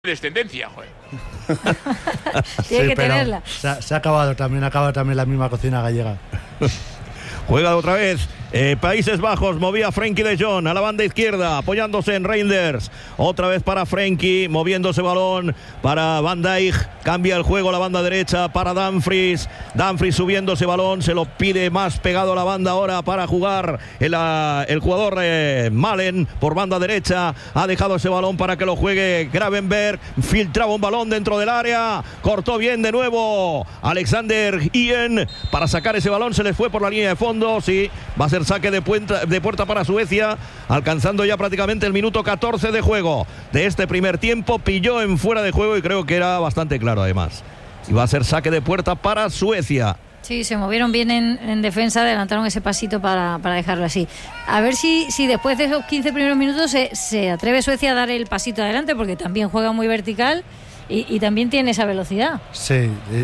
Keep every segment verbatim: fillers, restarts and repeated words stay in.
descendencia, joder. Tiene sí, que tenerla. Se ha, se ha acabado también, ha acabado también la misma cocina gallega. Juega otra vez eh, Países Bajos, movía Frenkie de Jong a la banda izquierda, apoyándose en Reinders. Otra vez para Frenkie, moviéndose balón para Van Dijk. Cambia el juego a la banda derecha para Dumfries. Dumfries subiéndose balón, se lo pide más pegado a la banda ahora para jugar el, uh, el jugador eh, Malen por banda derecha. Ha dejado ese balón para que lo juegue Gravenberg. Filtraba un balón dentro del área. Cortó bien de nuevo Alexander Ian para sacar ese balón. Se les fue por la línea de fondo. Sí, va a ser saque de puerta, de puerta para Suecia, alcanzando ya prácticamente el minuto catorce de juego de este primer tiempo. Pilló en fuera de juego y creo que era bastante claro además. Y va a ser saque de puerta para Suecia. Sí, se movieron bien en, en defensa, adelantaron ese pasito para, para dejarlo así. A ver si, si después de esos quince primeros minutos se, se atreve Suecia a dar el pasito adelante, porque también juega muy vertical y, y también tiene esa velocidad. Sí. Eh.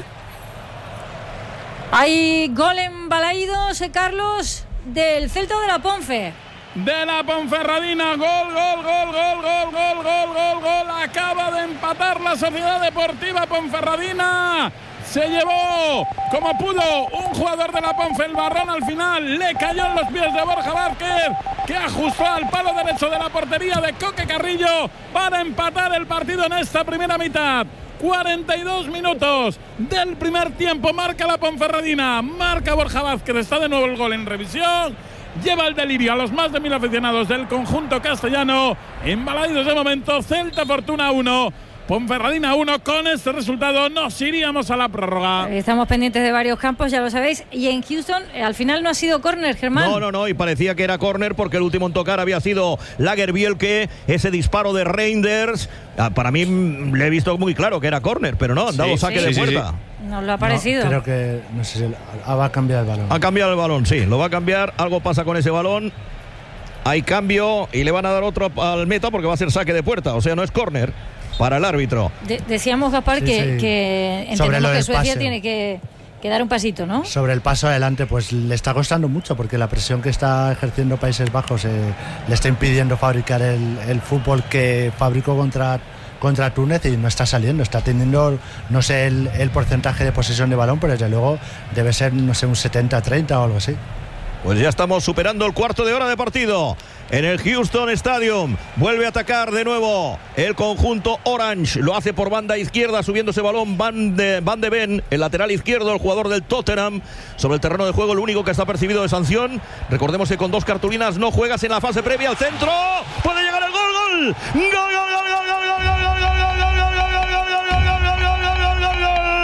Hay gol en Balaídos, Carlos, del Celta de la Ponfe. De la Ponferradina, gol, gol, gol, gol, gol, gol, gol, gol, gol. Acaba de empatar la Sociedad Deportiva Ponferradina. Se llevó como pudo un jugador de la Ponfe el balón al final. Le cayó en los pies de Borja Vázquez, que ajustó al palo derecho de la portería de Coque Carrillo para empatar el partido en esta primera mitad. cuarenta y dos minutos del primer tiempo. Marca la Ponferradina, marca Borja Vázquez. Está de nuevo el gol en revisión. Lleva el delirio a los más de mil aficionados del conjunto castellano. En Balaídos de momento, Celta Fortuna uno, Ponferradina uno. Con este resultado nos iríamos a la prórroga. Estamos pendientes de varios campos, ya lo sabéis. Y en Houston, al final no ha sido córner, Germán. No, no, no, y parecía que era córner porque el último en tocar había sido Lagerbielke. Ese disparo de Reinders, para mí le he visto muy claro que era córner, pero no, han dado sí, saque sí, de sí, puerta. Sí. Nos lo ha parecido. No, creo que, no sé si ah, va a cambiar el balón. Ha cambiado el balón, sí, lo va a cambiar. Algo pasa con ese balón. Hay cambio y le van a dar otro al meta porque va a ser saque de puerta. O sea, no es córner para el árbitro. De- decíamos, Gaspar, Sí, que, sí. que entendemos que Suecia pase. tiene que, que dar un pasito, ¿no? Sobre el paso adelante, pues le está costando mucho porque la presión que está ejerciendo Países Bajos eh, le está impidiendo fabricar el, el fútbol que fabricó contra, contra Túnez y no está saliendo. Está teniendo, no sé el, el porcentaje de posesión de balón, pero desde luego debe ser, no sé, un setenta treinta o algo así. Pues ya estamos superando el cuarto de hora de partido en el Houston Stadium. Vuelve a atacar de nuevo el conjunto Orange. Lo hace por banda izquierda, subiendo ese balón Van de, Van de Ven, el lateral izquierdo, el jugador del Tottenham. Sobre el terreno de juego, el único que está percibido de sanción. Recordemos que con dos cartulinas no juegas en la fase previa al centro. Puede llegar el gol, gol. Gol, gol, gol, gol, gol, gol, gol, gol, gol, gol, gol, gol, gol, gol, gol, gol, gol, gol,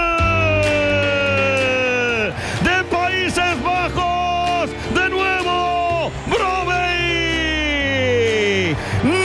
gol. De Países Bajos, de nuevo, Brobbey.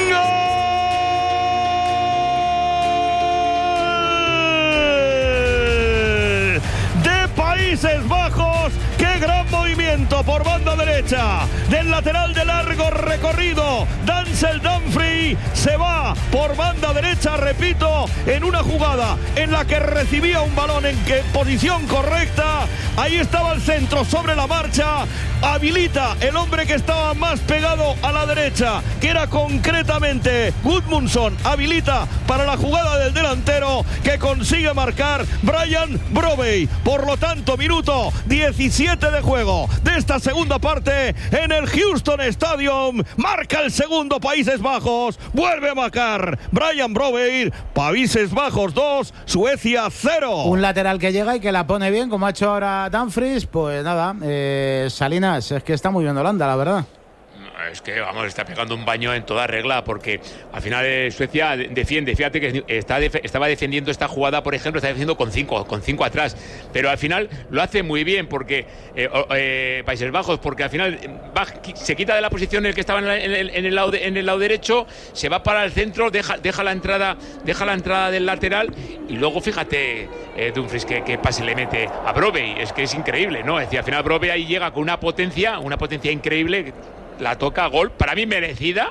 ¡Gol! De Países Bajos. ¡Qué gran movimiento por banda derecha del lateral de largo recorrido! Denzel Dumfries se va por banda derecha, repito, en una jugada en la que recibía un balón en que posición correcta. Ahí estaba el centro sobre la marcha. Habilita el hombre que estaba más pegado a la derecha, que era concretamente Gudmundsson. Habilita para la jugada del delantero, que consigue marcar Brian Brobbey. Por lo tanto, minuto diecisiete de juego de esta segunda parte en el Houston Stadium. Marca el segundo Países Bajos. Vuelve a marcar Brian Brobbey. Países Bajos dos, Suecia cero. Un lateral que llega y que la pone bien, como ha hecho ahora Dumfries. Pues nada, eh, Salinas, es que está muy bien Holanda, la verdad. Es que, vamos, está pegando un baño en toda regla, porque al final eh, Suecia defiende. Fíjate que está def- estaba defendiendo esta jugada, por ejemplo, está defendiendo con cinco, con cinco atrás, pero al final lo hace muy bien, porque eh, eh, Países Bajos, porque al final va, se quita de la posición en el que estaba en, la, en, el, en, el lado de, en el lado derecho, se va para el centro, deja, deja la entrada, deja la entrada del lateral, y luego fíjate eh, Dumfries que, que pase le mete a Brobbey. Es que es increíble, ¿no? Es decir, al final Brobbey ahí llega con una potencia, una potencia increíble. La toca, gol, para mí merecida,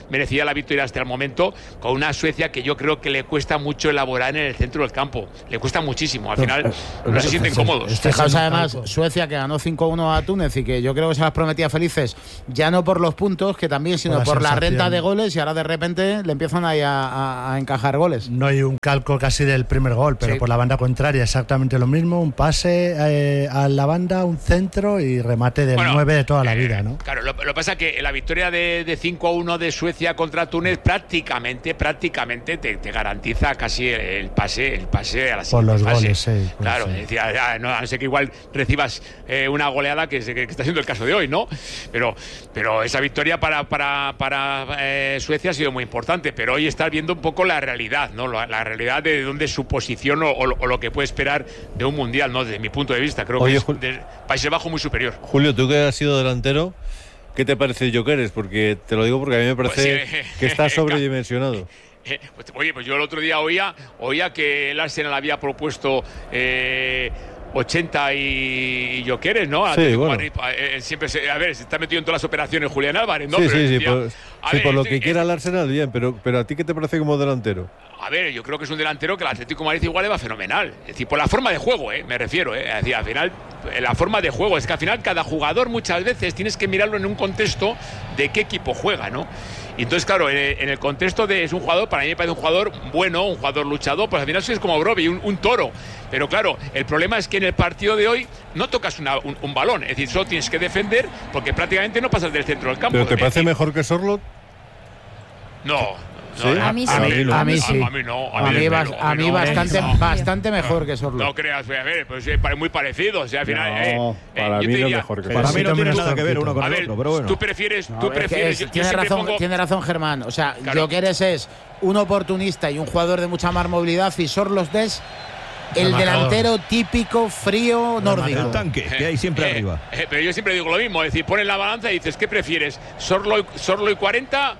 merecía la victoria hasta el momento, con una Suecia que yo creo que le cuesta mucho elaborar en el centro del campo. Le cuesta muchísimo. Al final no se sienten cómodos. Fijaos además, Suecia que ganó cinco uno a Túnez y que yo creo que se las prometía felices, ya no por los puntos, que también, sino por la, por la renta de goles, y ahora de repente le empiezan ahí a, a, a encajar goles. No hay un calco casi del primer gol, pero sí, por la banda contraria exactamente lo mismo, un pase eh, a la banda, un centro y remate del bueno, nueve de toda la vida, ¿no? Claro, lo, lo que pasa es que la victoria de, de cinco a uno de Suecia contra Túnez prácticamente, prácticamente te, te garantiza casi el, el pase, el pase a la siguiente por los fase. Goles, sí, claro, sí. Decía, ya, no, a no ser que igual recibas eh, una goleada que, que, que está siendo el caso de hoy, ¿no? Pero, pero esa victoria para, para, para eh, Suecia ha sido muy importante, pero hoy estás viendo un poco la realidad, ¿no? La, la realidad de dónde es su posición o, o, o lo que puede esperar de un mundial, ¿no? Desde mi punto de vista, creo Oye, que es de Países Bajos muy superior. Julio, tú que has sido delantero, ¿qué te parece Gyökeres? Porque te lo digo porque a mí me parece pues, eh, que está sobredimensionado. Eh, pues, oye, pues yo el otro día oía, oía que el Arsenal había propuesto eh, ochenta y Gyökeres, ¿no? Sí, bueno. Madrid, eh, siempre se, a ver, se está metido en todas las operaciones Julián Álvarez, ¿no? Sí, pero sí, decía, sí, por, sí ver, por lo este, que este, quiera el Arsenal, bien, pero, pero ¿a ti qué te parece como delantero? A ver, yo creo que es un delantero que el Atlético de Madrid igual le va fenomenal. Es decir, por la forma de juego, ¿eh? Me refiero, ¿eh? Es decir, al final, la forma de juego. Es que al final cada jugador muchas veces tienes que mirarlo en un contexto de qué equipo juega, ¿no? Y entonces, claro, en el contexto de es un jugador, para mí me parece un jugador bueno, un jugador luchador, pues al final es como Brobbey, un, un toro. Pero claro, el problema es que en el partido de hoy no tocas una, un, un balón, es decir, solo tienes que defender porque prácticamente no pasas del centro del campo. ¿Pero te parece decir, mejor que Sorloth? No. ¿Sí? A mí sí. A mí, no. a mí sí. A mí no. A mí, a mí, a mí no, bastante, no. bastante mejor que Sorloth. No creas, a ver, pues es muy parecido. O sea, al final. No, eh, para eh, mí diría, no es mejor que Para mí no tiene nada que ver uno con el ver, otro, pero bueno. Tú prefieres. No, tú prefieres es, yo, tiene, yo razón, pongo... tiene razón, Germán. O sea, claro. Gyökeres es un oportunista y un jugador de mucha más movilidad, y Sorloth es el delantero típico, frío, nórdico. El tanque que hay siempre eh, arriba. Eh, pero yo siempre digo lo mismo. Es decir, pones la balanza y dices, ¿qué prefieres? ¿Sorloth y cuarenta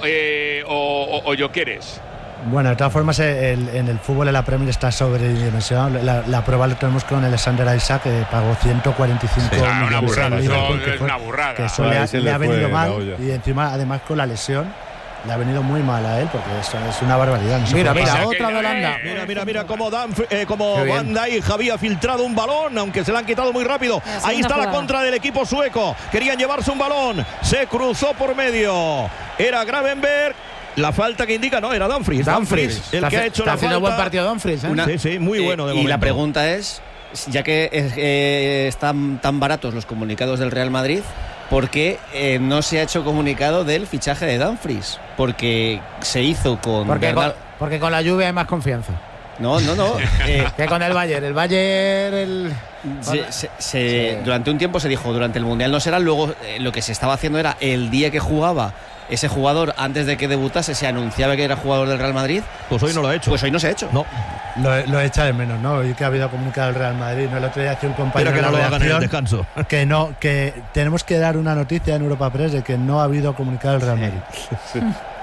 eh, o, o, o Gyökeres? Bueno, de todas formas, el, en el fútbol en la Premier está sobredimensionado. La, la prueba la tenemos con Alexander Isak, que pagó ciento cuarenta y cinco sí, millones una burrada, de Liverpool, eso que es fue, una burrada. Que eso le ha, le le ha venido mal, olla. y encima, además, con la lesión, le ha venido muy mal a él, porque eso es una barbaridad. No mira, mira, pasar. otra de Holanda. Mira, mira, mira cómo, Dan, eh, como Van Dijk había filtrado un balón, aunque se le han quitado muy rápido. Ahí está la contra del equipo sueco. Querían llevarse un balón, se cruzó por medio. Era Gravenberg. La falta que indica, no, era Dumfries. Dumfries, Dumfries el que ha hecho está la haciendo falta. Buen partido Dumfries, ¿eh? Una, sí, sí, muy bueno de eh, momento. Y la pregunta es, ya que eh, están tan baratos los comunicados del Real Madrid, ¿por qué eh, no se ha hecho comunicado del fichaje de Dumfries? Porque se hizo con... Porque, Bernal... con, porque con la Juve hay más confianza. No, no, no. Eh, que con el Bayern. El Bayern... El... Se, se, se, sí. Durante un tiempo se dijo, durante el Mundial no será, luego eh, lo que se estaba haciendo era el día que jugaba ese jugador, antes de que debutase, se anunciaba que era jugador del Real Madrid. Pues hoy no lo ha hecho. Pues hoy no se ha hecho. No. Lo, lo echa de menos, ¿no? Hoy que ha habido comunicado el Real Madrid, ¿no? El otro día hacía un compañero Espera que no de lo hagan en el descanso. Que no, que tenemos que dar una noticia en Europa Press de que no ha habido comunicado el Real Madrid. Sí,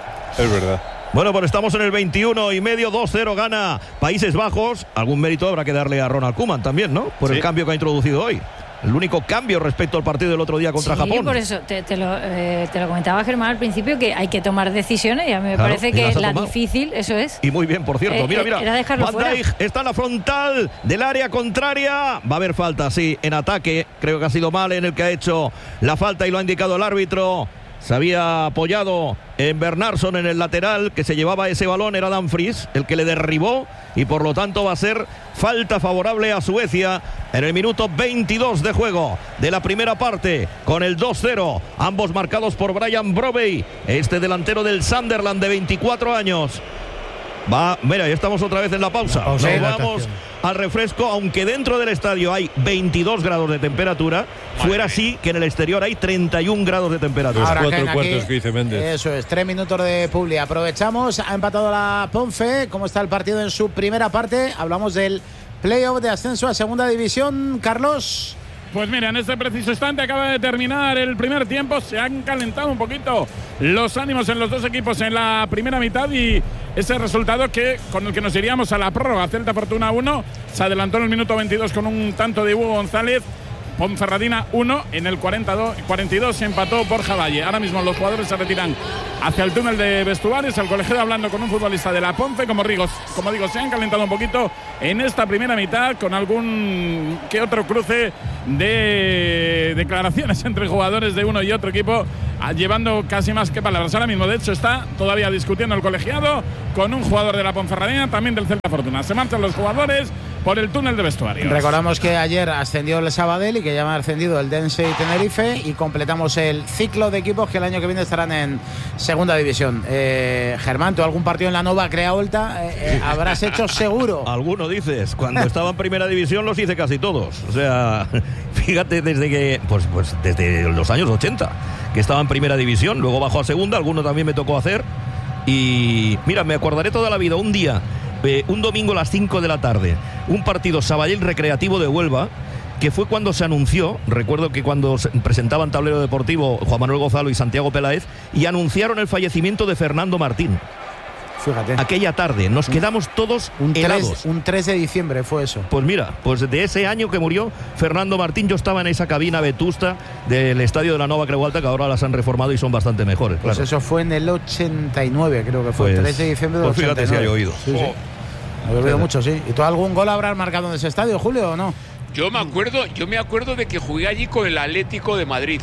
es verdad. Bueno, pues estamos en el veintiuno y medio, dos cero gana Países Bajos. Algún mérito habrá que darle a Ronald Koeman también, ¿no? Por sí. el cambio que ha introducido hoy. El único cambio respecto al partido del otro día contra sí, Japón. Por eso te, te, lo, eh, te lo comentaba Germán al principio, que hay que tomar decisiones y a mí me claro, parece que la difícil, eso es. Y muy bien, por cierto. Eh, mira, mira. Era dejarlo Van fuera. Dijk está en la frontal del área contraria. Va a haber falta, sí, en ataque. Creo que ha sido mal en el que ha hecho la falta y lo ha indicado el árbitro. Se había apoyado en Bernardsson en el lateral, que se llevaba ese balón, era Dumfries el que le derribó, y por lo tanto va a ser falta favorable a Suecia en el minuto veintidós de juego de la primera parte, con el dos cero, ambos marcados por Brian Brobbey, este delantero del Sunderland de veinticuatro años. Va, mira, ya estamos otra vez en la pausa. La pausa Nos vamos al refresco, aunque dentro del estadio hay veintidós grados de temperatura, fuera sí que en el exterior hay treinta y un grados de temperatura. Los cuatro cuartos que dice Méndez. Eso es, tres minutos de publi. Aprovechamos, ha empatado la Ponfe. ¿Cómo está el partido en su primera parte? Hablamos del playoff de ascenso a segunda división. Carlos. Pues mira, en este preciso instante acaba de terminar el primer tiempo. Se han calentado un poquito los ánimos en los dos equipos en la primera mitad y ese resultado que con el que nos iríamos a la prórroga. Celta Fortuna uno, se adelantó en el minuto veintidós con un tanto de Hugo González Ponferradina uno, en el cuarenta y dos se empató Borja Valle. Ahora mismo los jugadores se retiran hacia el túnel de vestuarios, el colegiado hablando con un futbolista de la Ponce. Como digo, como digo, se han calentado un poquito en esta primera mitad con algún que otro cruce de declaraciones entre jugadores de uno y otro equipo, llevando casi más que palabras. Ahora mismo, de hecho, está todavía discutiendo el colegiado con un jugador de la Ponferradina, también del Celta Fortuna. Se marchan los jugadores por el túnel de vestuarios. Recordamos que ayer ascendió el Sabadell y que ya ha ascendido el Dense y Tenerife, y completamos el ciclo de equipos que el año que viene estarán en segunda división. Eh, Germán, ¿tú algún partido en la Nova Crea Volta eh, eh, habrás hecho seguro? Alguno dices. Cuando estaba en primera división los hice casi todos. O sea, fíjate, desde que pues, pues desde los años ochenta que estaba en primera división, luego bajó a segunda, alguno también me tocó hacer. Y mira, me acordaré toda la vida, un día Eh, un domingo a las cinco de la tarde, un partido Sabadell Recreativo de Huelva, que fue cuando se anunció, recuerdo que cuando se presentaban Tablero Deportivo Juan Manuel Gonzalo y Santiago Peláez, y anunciaron el fallecimiento de Fernando Martín. Fíjate. Aquella tarde nos quedamos todos un helados. tres, un tres de diciembre fue eso. Pues mira, pues de ese año que murió Fernando Martín, yo estaba en esa cabina vetusta del estadio de la Nova Creu Volta, que ahora las han reformado y son bastante mejores. Pues claro. Eso fue en el ochenta y nueve, creo que fue, pues, el tres de diciembre del pues fíjate ochenta y nueve. si hay oído. Sí, sí. Oh. He oído mucho, sí. ¿Y tú algún gol habrás marcado en ese estadio, Julio, o no? Yo me acuerdo, yo me acuerdo de que jugué allí con el Atlético de Madrid.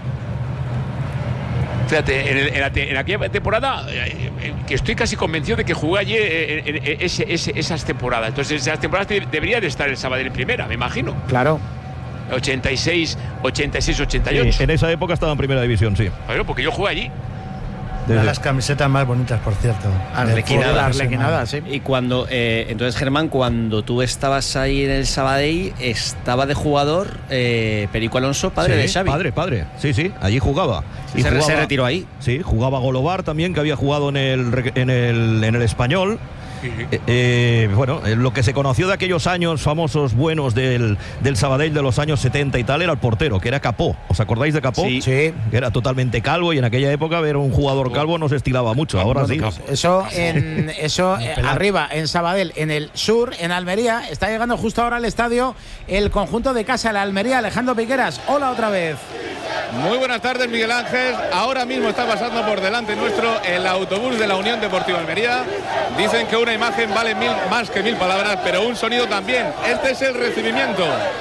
Fíjate, en, el, en, la te, en aquella temporada, eh, eh, que estoy casi convencido de que jugué allí eh, en, en ese, ese, esas temporadas. Entonces, esas temporadas de, debería de estar el Sabadell en primera, me imagino. Claro. ochenta y seis, ochenta y seis, ochenta y ocho. Sí, en esa época estaba en primera división, sí. Claro, porque yo jugué allí. Una de las camisetas más bonitas, por cierto. Arlequinada. Arlequinada, sí. Y cuando, eh, entonces, Germán, cuando tú estabas ahí en el Sabadell, estaba de jugador eh, Perico Alonso, padre sí, de Xavi. Padre, padre. Sí, sí, allí jugaba. Y se, jugaba, se retiró ahí. Sí, jugaba Golobar también, que había jugado en el, en el, en el Español. Eh, eh, bueno, eh, lo que se conoció de aquellos años famosos buenos del, del Sabadell de los años setenta y tal era el portero, que era Capó. ¿Os acordáis de Capó? Sí. sí. Que era totalmente calvo, y en aquella época ver un jugador calvo no se estilaba mucho. Ahora bueno, sí. Eso, en, eso eh, arriba, en Sabadell. En el sur, en Almería, está llegando justo ahora al estadio el conjunto de casa, la Almería. Alejandro Piqueras, hola otra vez. Muy buenas tardes, Miguel Ángel. Ahora mismo está pasando por delante nuestro el autobús de la Unión Deportiva Almería. Dicen que una imagen vale mil, más que mil palabras, pero un sonido también. Este es el recibimiento.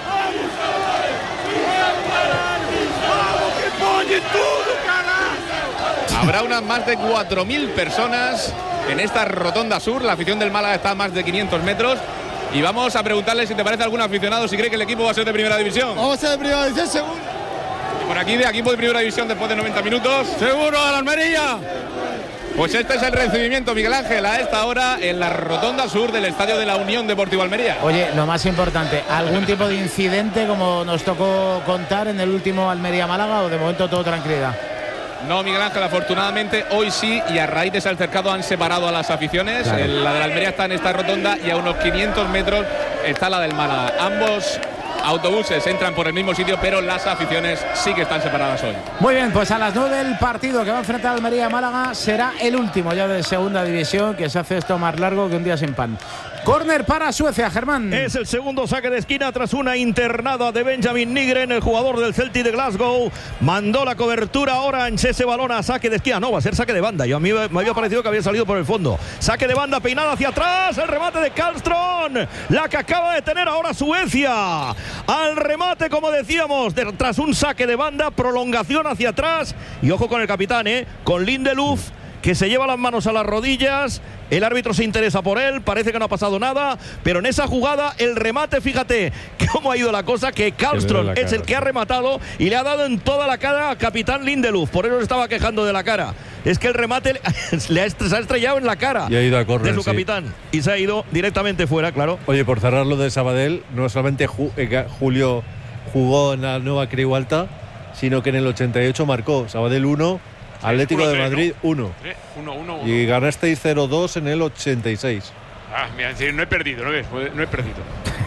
Habrá unas más de cuatro mil personas en esta rotonda sur. La afición del Málaga está a más de quinientos metros. Y vamos a preguntarle si te parece algún aficionado si cree que el equipo va a ser de primera división. Vamos a ser de primera división, seguro. Por aquí, de equipo de primera división después de noventa minutos. ¡Seguro a la Almería! Pues este es el recibimiento, Miguel Ángel, a esta hora en la rotonda sur del estadio de la Unión Deportiva Almería. Oye, lo más importante, ¿algún tipo de incidente como nos tocó contar en el último Almería-Málaga, o de momento todo tranquilidad? No, Miguel Ángel, afortunadamente hoy sí, y a raíz de ese altercado han separado a las aficiones. Claro. El, la de la Almería está en esta rotonda y a unos quinientos metros está la del Málaga. Ambos autobuses entran por el mismo sitio, pero las aficiones sí que están separadas hoy. Muy bien, pues a las nueve el partido que va a enfrentar Almería-Málaga será el último ya de segunda división, que se hace esto más largo que un día sin pan. Córner para Suecia, Germán. Es el segundo saque de esquina tras una internada de Benjamin Nygren, el jugador del Celtic de Glasgow. Mandó la cobertura Orange, ese balón a saque de esquina. No, va a ser saque de banda. Yo a mí me había parecido que había salido por el fondo. Saque de banda, peinada hacia atrás. El remate de Karlström, la que acaba de tener ahora Suecia. Al remate, como decíamos, de, tras un saque de banda, prolongación hacia atrás. Y ojo con el capitán, ¿eh? Con Lindelöf, que se lleva las manos a las rodillas. El árbitro se interesa por él, parece que no ha pasado nada, pero en esa jugada el remate, fíjate cómo ha ido la cosa, que Karlström es el que ha rematado y le ha dado en toda la cara a capitán Lindelöf, por eso se estaba quejando de la cara. Es que el remate le ha, se ha estrellado en la cara y ha ido a correr, de su sí. capitán, y se ha ido directamente fuera, claro. Oye, por cerrar lo de Sabadell, no solamente Ju- eh, Julio jugó en la Nova Creu Volta, sino que en el ochenta y ocho marcó Sabadell uno, Atlético uno, de Madrid uno. uno, uno, uno. Y ganasteis cero dos en el ochenta y seis. Ah, mira, no he perdido, no he, no he perdido.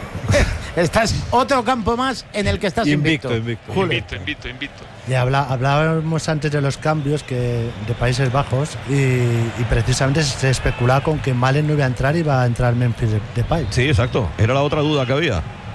Estás otro campo más en el que estás invicto. Invicto, invicto. Invicto, invicto, invicto. Y habla, hablábamos antes de los cambios que de Países Bajos y, y precisamente se especulaba con que Malen no iba a entrar y iba a entrar Memphis Depay. Sí, exacto. Era la otra duda que había.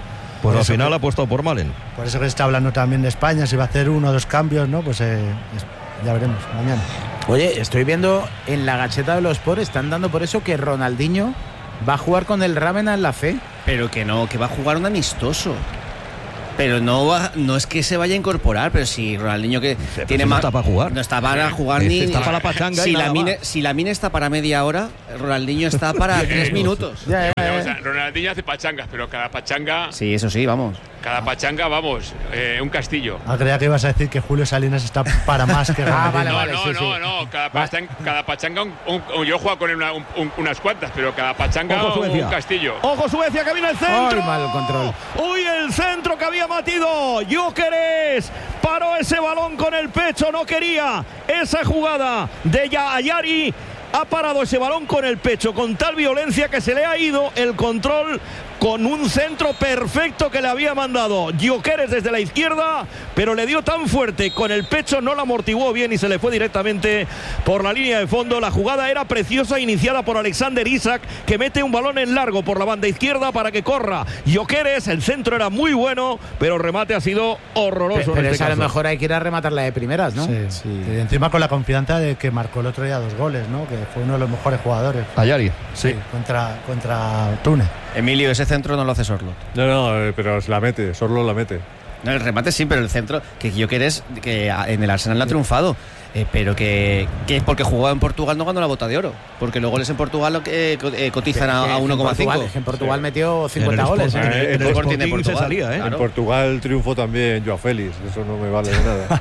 Pues al final ha apostado por Malen. Por eso que se está hablando también de España, si va a hacer uno o dos cambios, ¿no? Pues eh, ya veremos mañana. Oye, estoy viendo en la gacheta de los Sport, están dando por eso que Ronaldinho va a jugar con el Rávena en la fe. Pero que no, que va a jugar un amistoso. Pero no va, no es que se vaya a incorporar, pero si Ronaldinho que pero tiene si no más. está para jugar. No está para jugar ni. Está para la pachanga si y la nada mine, más. si la mine está para media hora, Ronaldinho está para tres minutos. Ya, ya, O ya. sea, Ronaldinho hace pachangas, pero cada pachanga, Sí, eso sí, vamos. cada pachanga, vamos, eh, un castillo. Ah, creía que ibas a decir que Julio Salinas está para más que Ah, Ronaldinho. vale, No, vale, no, sí, no, sí. no, cada pachanga, cada pachanga un, un- un- yo juego con él una- un- un- unas cuantas, pero cada pachanga Ojo, un, Suecia. castillo. Ojo Suecia, que viene el centro. Ay, mal control. Uy, el centro que había batido Gyökeres. Paró ese balón con el pecho, no quería esa jugada de Ayari. Ha parado ese balón con el pecho con tal violencia que se le ha ido el control con un centro perfecto que le había mandado Gyökeres desde la izquierda, pero le dio tan fuerte con el pecho, no la amortiguó bien y se le fue directamente por la línea de fondo. La jugada era preciosa, iniciada por Alexander Isak, que mete un balón en largo por la banda izquierda para que corra Gyökeres. El centro era muy bueno, pero el remate ha sido horroroso. Pero en este esa a lo caso. mejor hay que ir a rematarla de primeras, ¿no? Sí, y encima con la confianza de que marcó el otro día dos goles, ¿no? Que fue uno de los mejores jugadores. Ayari. Sí, contra, contra Túnez. Emilio, ese centro no lo hace Sorlo. No, no, eh, pero la mete, Sorlo la mete. No, el remate sí, pero el centro, que yo que eres, que en el Arsenal ha triunfado, eh, pero que, que es porque jugaba en Portugal no ganó la bota de oro, porque los goles en Portugal lo que, eh, co- eh, cotizan a, a Que uno coma en cinco. Portugal- que En Portugal Sí. metió cincuenta En el goles. Sporting, ¿eh? ¿eh? en el Sporting de Sporting se Portugal. salía, ¿eh? Claro. En Portugal triunfó también Joao Félix, eso no me vale de nada.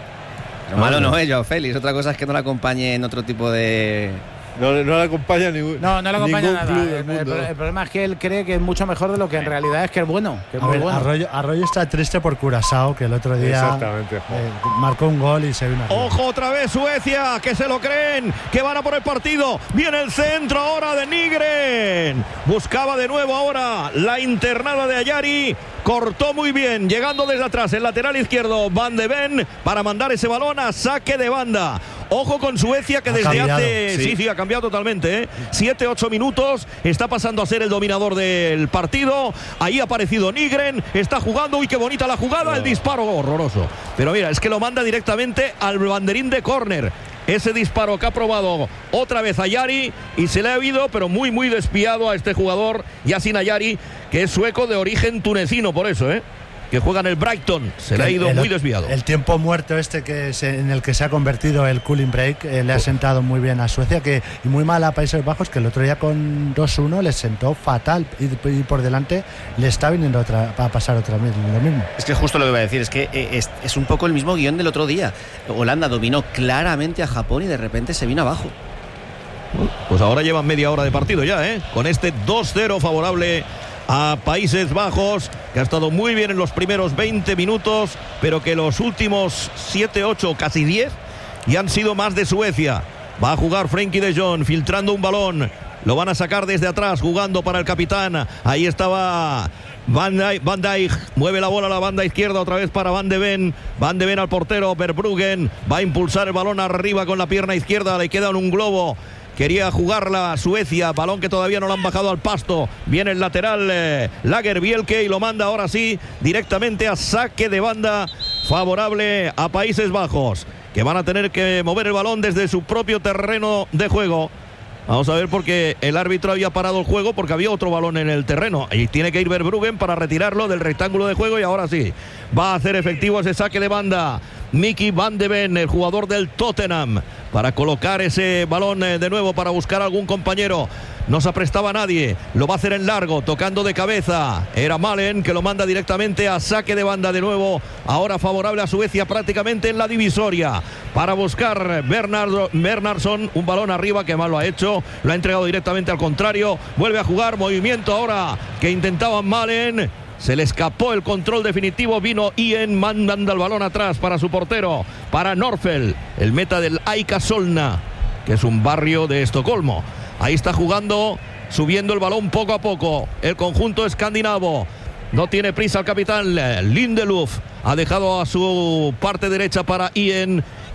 Lo malo no es Joao Félix, otra cosa es que no la acompañe en otro tipo de. No, no le acompaña ningún. No, no le acompaña ningún nada. club El, del el- mundo. el problema es que él cree que es mucho mejor de lo que en realidad es que es bueno. Que es A muy ver, bueno. Arroyo, Arroyo está triste por Curazao, que el otro día Exactamente, eh, jo. marcó un gol y se vino arriba. Ojo otra vez Suecia, que se lo creen, que van a por el partido. Viene el centro ahora de Nygren. Buscaba de nuevo ahora la internada de Ayari. Cortó muy bien, llegando desde atrás, el lateral izquierdo Van de Ven, para mandar ese balón a saque de banda. Ojo con Suecia, que Ha desde cambiado, hace. Sí. sí. sí, ha cambiado totalmente. ¿eh? Siete, ocho minutos. Está pasando a ser el dominador del partido. Ahí ha aparecido Nygren. Está jugando. Uy, qué bonita la jugada. El disparo horroroso. Pero mira, es que lo manda directamente al banderín de córner. Ese disparo que ha probado otra vez Ayari y se le ha ido, pero muy, muy despiado a este jugador, Yasin Ayari, que es sueco de origen tunecino, por eso, ¿eh? Que juega en el Brighton. Se le ha ido El- muy desviado. El tiempo muerto este que se- en el que se ha convertido el cooling break eh, le ha sentado muy bien a Suecia, que y muy mal a Países Bajos, que el otro día con dos uno les sentó fatal y, y por delante le está viniendo otra, a pasar otra vez lo mismo. Es que justo lo que iba a decir, es que eh, es, es un poco el mismo guión del otro día. Holanda dominó claramente a Japón y de repente se vino abajo. Pues ahora llevan media hora de partido ya, ¿eh? Con este dos cero favorable a Países Bajos, que ha estado muy bien en los primeros veinte minutos, pero que los últimos siete, ocho, casi diez, y han sido más de Suecia. Va a jugar Frenkie de Jong, filtrando un balón. Lo van a sacar desde atrás, jugando para el capitán. Ahí estaba Van Dijk, Van Dijk mueve la bola a la banda izquierda, otra vez para Van de Ven. Van de Ven al portero, Verbruggen va a impulsar el balón arriba con la pierna izquierda, le queda un globo. Quería jugarla Suecia, balón que todavía no lo han bajado al pasto. Viene el lateral eh, Lagerbielke y lo manda ahora sí directamente a saque de banda favorable a Países Bajos, que van a tener que mover el balón desde su propio terreno de juego. Vamos a ver, porque el árbitro había parado el juego porque había otro balón en el terreno y tiene que ir Verbruggen para retirarlo del rectángulo de juego, y ahora sí va a hacer efectivo ese saque de banda Mickey Van de Ven, el jugador del Tottenham, para colocar ese balón eh, de nuevo para buscar a algún compañero. No se aprestaba nadie, lo va a hacer en largo, tocando de cabeza. Era Malen, que lo manda directamente a saque de banda de nuevo. Ahora favorable a Suecia prácticamente en la divisoria, para buscar Bernardo, Bernardsson, un balón arriba que mal lo ha hecho, lo ha entregado directamente al contrario. Vuelve a jugar, movimiento ahora que intentaban Malen. Se le escapó el control definitivo, vino Ian mandando el balón atrás para su portero, para Norfeld, el meta del Aika Solna, que es un barrio de Estocolmo. Ahí está jugando, subiendo el balón poco a poco, el conjunto escandinavo. No tiene prisa el capitán Lindelöf, ha dejado a su parte derecha para Ian.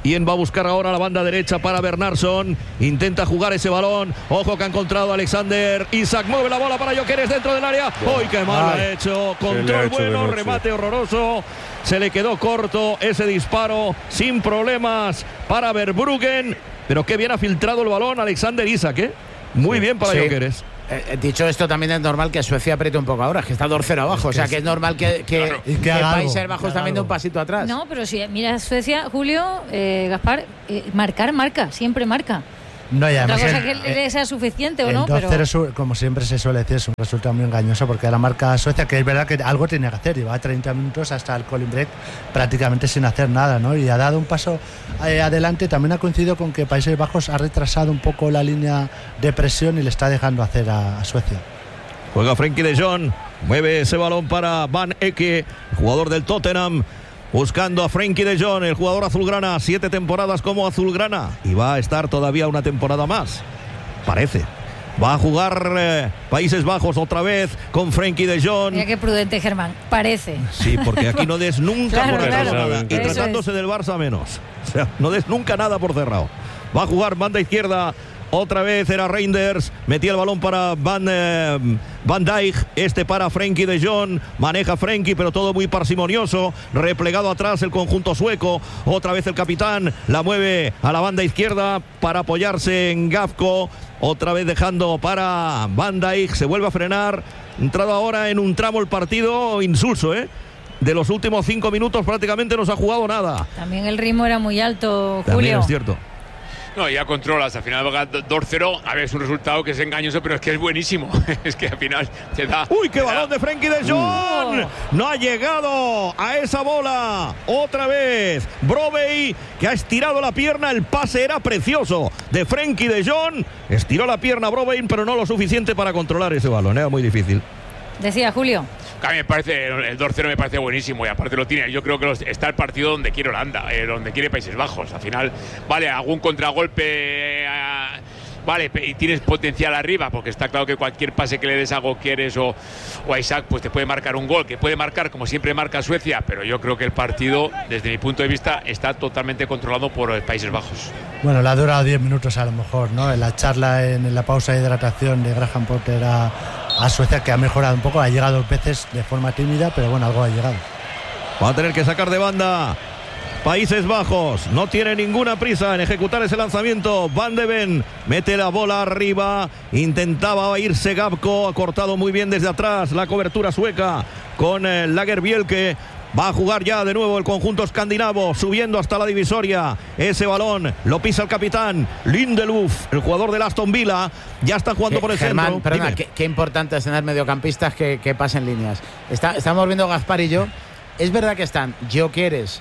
¿Quién va a buscar ahora la banda derecha para Bernardsson? Intenta jugar ese balón. Ojo que ha encontrado Alexander Isak. Mueve la bola para Gyökeres dentro del área. ¡Uy, qué mal ha hecho! Control bueno, remate horroroso. Se le quedó corto ese disparo sin problemas para Verbruggen. Pero qué bien ha filtrado el balón Alexander Isak, ¿eh? Muy bien para sí. Gyökeres. Eh, dicho esto, también es normal que Suecia apriete un poco ahora, que está dos cero abajo. Es que o sea, que es normal que, que, claro. que, que Países Bajos también dé un pasito atrás. No, pero si mira Suecia, Julio, eh, Gaspar, eh, marcar marca, siempre marca. No, y además Otra cosa el, que le sea suficiente el, o no, el dos cero, pero... como siempre se suele decir, es un resultado muy engañoso porque la marca Suecia, que es verdad que algo tenía que hacer, lleva treinta minutos hasta el cooling break prácticamente sin hacer nada, ¿no? Y ha dado un paso eh, adelante. También ha coincidido con que Países Bajos ha retrasado un poco la línea de presión y le está dejando hacer a, a Suecia. Juega Frenkie de Jong, mueve ese balón para Van Ecke, jugador del Tottenham. Buscando a Frenkie de Jong, el jugador azulgrana, siete temporadas como azulgrana y va a estar todavía una temporada más, parece. Va a jugar eh, Países Bajos otra vez con Frenkie de Jong. Mira qué prudente, Germán, parece. Sí, porque aquí no des nunca claro, por claro, cerrado nada. Y eso tratándose es. del Barça menos. O sea, no des nunca nada por cerrado. Va a jugar banda izquierda. Otra vez era Reinders, metía el balón para Van, eh, Van Dijk, este para Frenkie de Jong, maneja Frenkie pero todo muy parsimonioso, replegado atrás el conjunto sueco, otra vez el capitán, la mueve a la banda izquierda para apoyarse en Gafko, otra vez dejando para Van Dijk, se vuelve a frenar, entrado ahora en un tramo el partido insulso, ¿eh? De los últimos cinco minutos prácticamente no se ha jugado nada. También el ritmo era muy alto, Julio. También es cierto. No, ya controlas, al final va dos cero, a ver, es un resultado que es engañoso, pero es que es buenísimo, es que al final te da... ¡Uy, qué da... balón de Frenkie de Jong! Uh. No ha llegado a esa bola, otra vez, Brobbey, que ha estirado la pierna, el pase era precioso de Frenkie de Jong, estiró la pierna Brobbey, pero no lo suficiente para controlar ese balón, era muy difícil. Decía Julio. A mí me parece, el dos cero me parece buenísimo y aparte lo tiene, yo creo que los, está el partido donde quiere Holanda, eh, donde quiere Países Bajos, al final, vale, algún contragolpe, eh, vale, y tienes potencial arriba, porque está claro que cualquier pase que le des a Gyökeres o, o a Isak, pues te puede marcar un gol, que puede marcar como siempre marca Suecia, pero yo creo que el partido, desde mi punto de vista, está totalmente controlado por Países Bajos. Bueno, le ha durado diez minutos a lo mejor, ¿no? En la charla, en la pausa de hidratación de Graham Potter a, a Suecia, que ha mejorado un poco, ha llegado dos veces de forma tímida, pero bueno, algo ha llegado. Va a tener que sacar de banda Países Bajos, no tiene ninguna prisa en ejecutar ese lanzamiento. Van de Ven mete la bola arriba, intentaba irse Gapko, ha cortado muy bien desde atrás la cobertura sueca con eh, Lagerbielke. Va a jugar ya de nuevo el conjunto escandinavo, subiendo hasta la divisoria. Ese balón lo pisa el capitán Lindelöf, el jugador del Aston Villa. Ya está jugando por el Germán, centro. Perdona, qué, qué importante es tener mediocampistas que, que pasen líneas. Está, estamos viendo Gaspar y yo. Es verdad que están Gyökeres,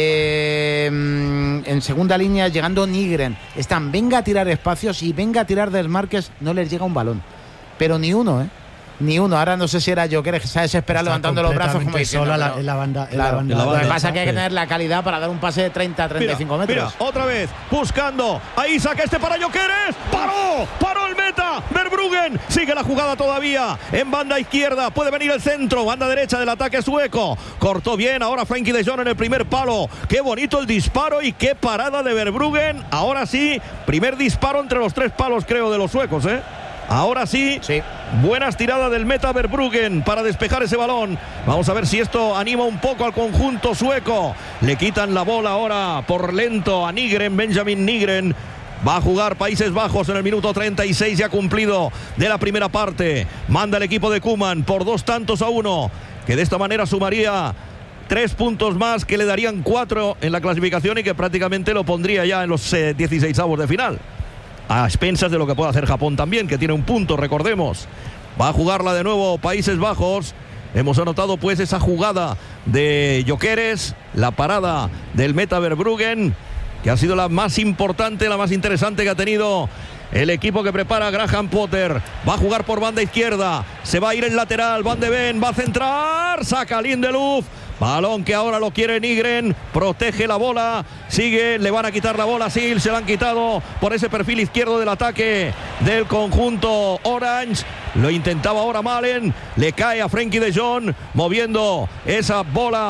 eh, en segunda línea llegando Nygren. Están, venga a tirar espacios y venga a tirar desmarques. No les llega un balón. Pero ni uno, ¿eh? Ni uno. Ahora no sé si era Gyökeres que se ha desesperado levantando los brazos como diciendo, sola pero, en la banda, en claro, la banda, lo que derecha, pasa es que hay que sí. tener la calidad para dar un pase de treinta a treinta y cinco mira, metros. Mira, otra vez, buscando a Isak, este para Gyökeres. ¡Paró! ¡Paró el meta! Verbruggen sigue la jugada todavía. En banda izquierda puede venir el centro. Banda derecha del ataque sueco. Cortó bien ahora Frenkie de Jong en el primer palo. Qué bonito el disparo y qué parada de Verbruggen. Ahora sí, primer disparo entre los tres palos, creo, de los suecos, ¿eh? Ahora sí, sí, buenas tiradas del meta Verbruggen para despejar ese balón. Vamos a ver si esto anima un poco al conjunto sueco. Le quitan la bola ahora por lento a Nygren, Benjamin Nygren. Va a jugar Países Bajos en el minuto treinta y seis ya cumplido de la primera parte. Manda el equipo de Koeman por dos tantos a uno, que de esta manera sumaría tres puntos más, que le darían cuatro en la clasificación y que prácticamente lo pondría ya en los eh, dieciseisavos de final. A expensas de lo que puede hacer Japón también, que tiene un punto, recordemos. Va a jugarla de nuevo Países Bajos. Hemos anotado pues esa jugada de Gyökeres, la parada del meta Verbruggen, que ha sido la más importante, la más interesante que ha tenido el equipo que prepara Graham Potter. Va a jugar por banda izquierda, se va a ir el lateral, Van de Ven, va a centrar, saca Lindelöf. Balón que ahora lo quiere Nygren, protege la bola, sigue, le van a quitar la bola, sí, se la han quitado por ese perfil izquierdo del ataque del conjunto Orange. Lo intentaba ahora Malen, le cae a Frenkie de Jong, moviendo esa bola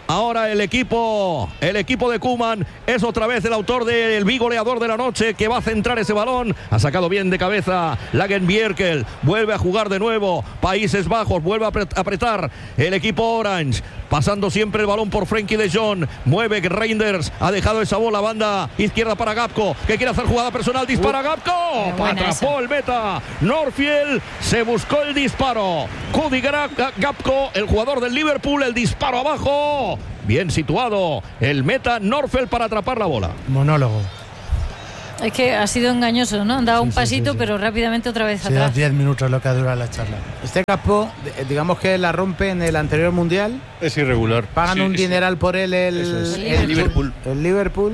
Ahora el equipo, el equipo de Koeman es otra vez el autor del bigoleador de la noche que va a centrar ese balón. Ha sacado bien de cabeza Lagenbjerkel. Vuelve a jugar de nuevo. Países Bajos vuelve a apretar el equipo Orange. Pasando siempre el balón por Frenkie de Jong. Mueve Reinders. Ha dejado esa bola banda izquierda para Gapco, que quiere hacer jugada personal. Dispara uh, Gapco. Atrapó el meta. Northfield se buscó el disparo. Cody Gapco, el jugador del Liverpool. El disparo abajo. Bien situado el meta Northfield para atrapar la bola. Monólogo. Es que ha sido engañoso, ¿no? Han dado sí, un sí, pasito, sí, sí. pero rápidamente otra vez sí, atrás. diez minutos lo que ha durado la charla. Este Gapco, digamos que la rompe en el anterior mundial. Es irregular. Pagan sí, un sí. dineral por él el, es. el, el Liverpool. El Liverpool.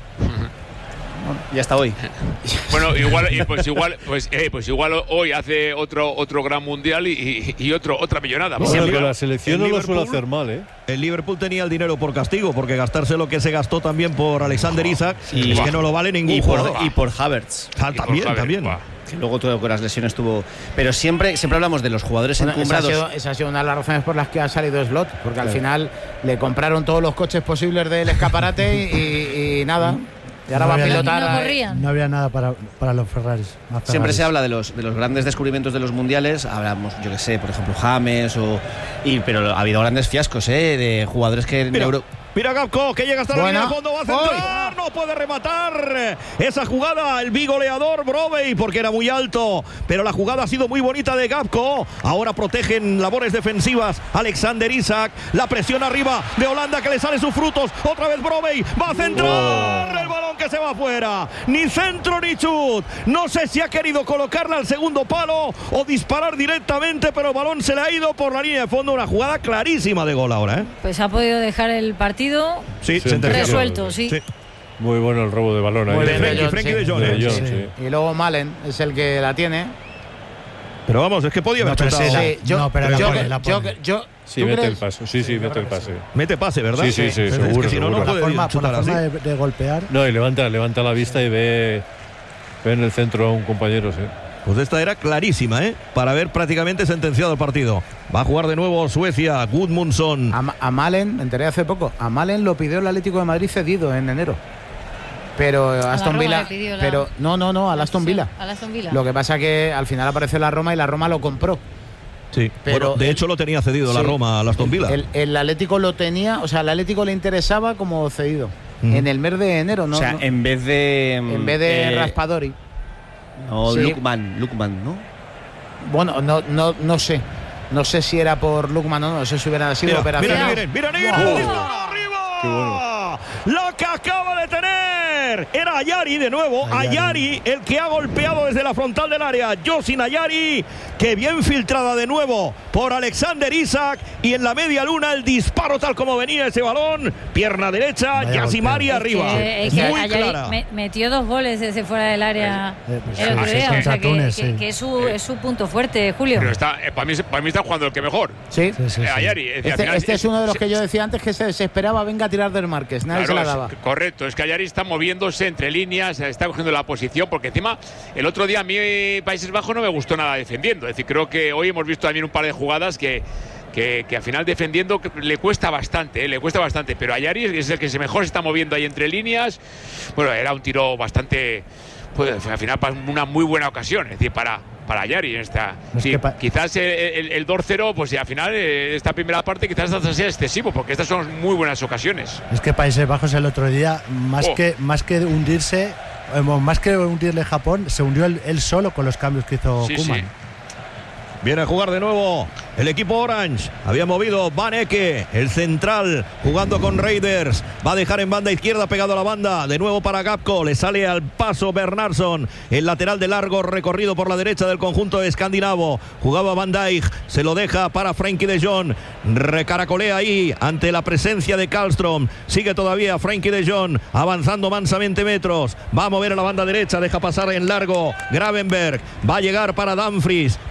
Y hasta hoy. Bueno, igual, pues igual, pues, eh, pues igual hoy hace otro otro gran mundial y, y otro otra millonada. Bueno, Siempre, pero la selección no lo suele hacer mal, ¿eh? El Liverpool tenía el dinero por castigo, porque gastarse lo que se gastó también por Alexander Isak, y, es que no lo vale ningún y por, jugador. y por Havertz. Ah, Y también, por Havertz, también. va. Que luego todo con las lesiones tuvo. Pero siempre, siempre hablamos de los jugadores Bueno, esa, ha encumbrados. sido, esa ha sido una de las razones por las que ha salido Slot, porque al Claro. final le compraron todos los coches posibles del escaparate y, y nada. Y ahora No va a había- pilotar. No a- corrían. No había nada para, para los Ferraris. más Siempre Ferraris. se habla de los, de los grandes descubrimientos de los mundiales. Hablamos, yo que sé, por ejemplo, James o. Y, pero ha habido grandes fiascos, ¿eh? De jugadores que. en Mira, Euro- mira Gapco, que llega hasta la Buena. línea de fondo, va a centrar, no puede rematar esa jugada, el bigoleador Brovey, porque era muy alto, pero la jugada ha sido muy bonita de Gapco. Ahora protegen labores defensivas Alexander Isak, la presión arriba de Holanda que le sale sus frutos, otra vez Brovey, va a centrar, el balón que se va afuera, ni centro ni chut, no sé si ha querido colocarla al segundo palo o disparar directamente, pero el balón se le ha ido por la línea de fondo, una jugada clarísima de gol ahora, ¿eh? Pues ha podido dejar el partido Sí, Sí, sentenciado. resuelto, sí. Sí. Muy bueno el robo de balón ahí. Muy bien, Frenkie, de Jong, Frenkie sí. de Jong, De ¿eh? Jong, Sí. sí. Y luego Malen es el que la tiene. Pero vamos, es que podía No, haber pero chutado. sí, la- Sí, yo, no, pero yo, la pone, yo- la yo- pone. yo- Sí, ¿tú mete crees? el paso. Sí, sí, mete el pase. Mete pase, ¿verdad? Sí, sí, sí, Pero es seguro, que si no, no seguro. Por la puede forma, por la chutar así. forma de, de golpear. No, y levanta, levanta la vista y ve, ve en el centro a un compañero, sí. Pues esta era clarísima, ¿eh? Para haber prácticamente sentenciado el partido. Va a jugar de nuevo Suecia, Gudmundsson. A, Ma- a Malen, me enteré hace poco, a Malen lo pidió el Atlético de Madrid cedido en enero. Pero Aston Roma Villa. le pidió la- Pero no, no, no, al Aston Villa. Al Aston Villa. Lo que pasa que al final apareció la Roma y la Roma lo compró. Sí, pero bueno, de el- hecho lo tenía cedido la Sí. Roma al Aston Villa. El, el Atlético lo tenía, o sea, al Atlético le interesaba como cedido. Ujú. En el mes de enero, ¿no? o sea, no- en vez de. en vez de eh, Raspadori. No, Sí. Lukman, Lukman, ¿no? Bueno, no, no, no sé. No sé si era por Lukman o no, no sé si hubiera sido Mira, operación. mira, miren, mira, mira, Wow. disparo arriba. Qué bueno. La que acaba de tener era Ayari de nuevo. Ayari. Ayari, el que ha golpeado desde la frontal del área. Josin Ayari, que bien filtrada de nuevo por Alexander Isak. Y en la media luna el disparo tal como venía ese balón. Pierna derecha, Vaya Yasimari golpeo. arriba. Es que, es que Muy Ayari clara. me- metió dos goles desde fuera del área Eh, pues el sí, otro sí, día, contra o sea que, Túnez, que- sí. que es, su, es su punto fuerte, Julio. Pero está, eh, para, mí, para mí está jugando el que mejor. Sí. Sí, sí, Eh, sí. Ayari. Es decir, al Este, final- este es uno de los sí, que yo decía antes que se desesperaba, venga a tirar del Márquez, nadie Claro, se la daba. es- correcto, es que Ayari está moviéndose entre líneas, está cogiendo la posición, porque encima el otro día a mí Países Bajos no me gustó nada defendiendo. Es decir, creo que hoy hemos visto también un par de jugadas que, que, que al final defendiendo le cuesta bastante, eh, le cuesta bastante, pero Ayari es el que se mejor se está moviendo ahí entre líneas. Bueno, era un tiro bastante, pues al final para una muy buena ocasión, es decir, para para Ayari en esta. Es Sí, que pa- quizás el, el, el dos cero, pues al final eh, esta primera parte quizás hasta sea excesivo, porque estas son muy buenas ocasiones. Es que Países Bajos el otro día, más, Oh. que, más que hundirse, eh, más que hundirle Japón, se hundió él, él solo con los cambios que hizo Sí, Koeman. sí. Viene a jugar de nuevo el equipo Orange. Había movido Van Ecke, el central, jugando con Raiders. Va a dejar en banda izquierda pegado a la banda. De nuevo para Gapco. Le sale al paso Bernardsson. El lateral de largo recorrido por la derecha del conjunto escandinavo. Jugaba Van Dijk. Se lo deja para Frenkie de Jong. Recaracolea ahí ante la presencia de Karlström. Sigue todavía Frenkie de Jong. Avanzando mansamente metros. Va a mover a la banda derecha. Deja pasar en largo Gravenberg. Va a llegar para Dumfries.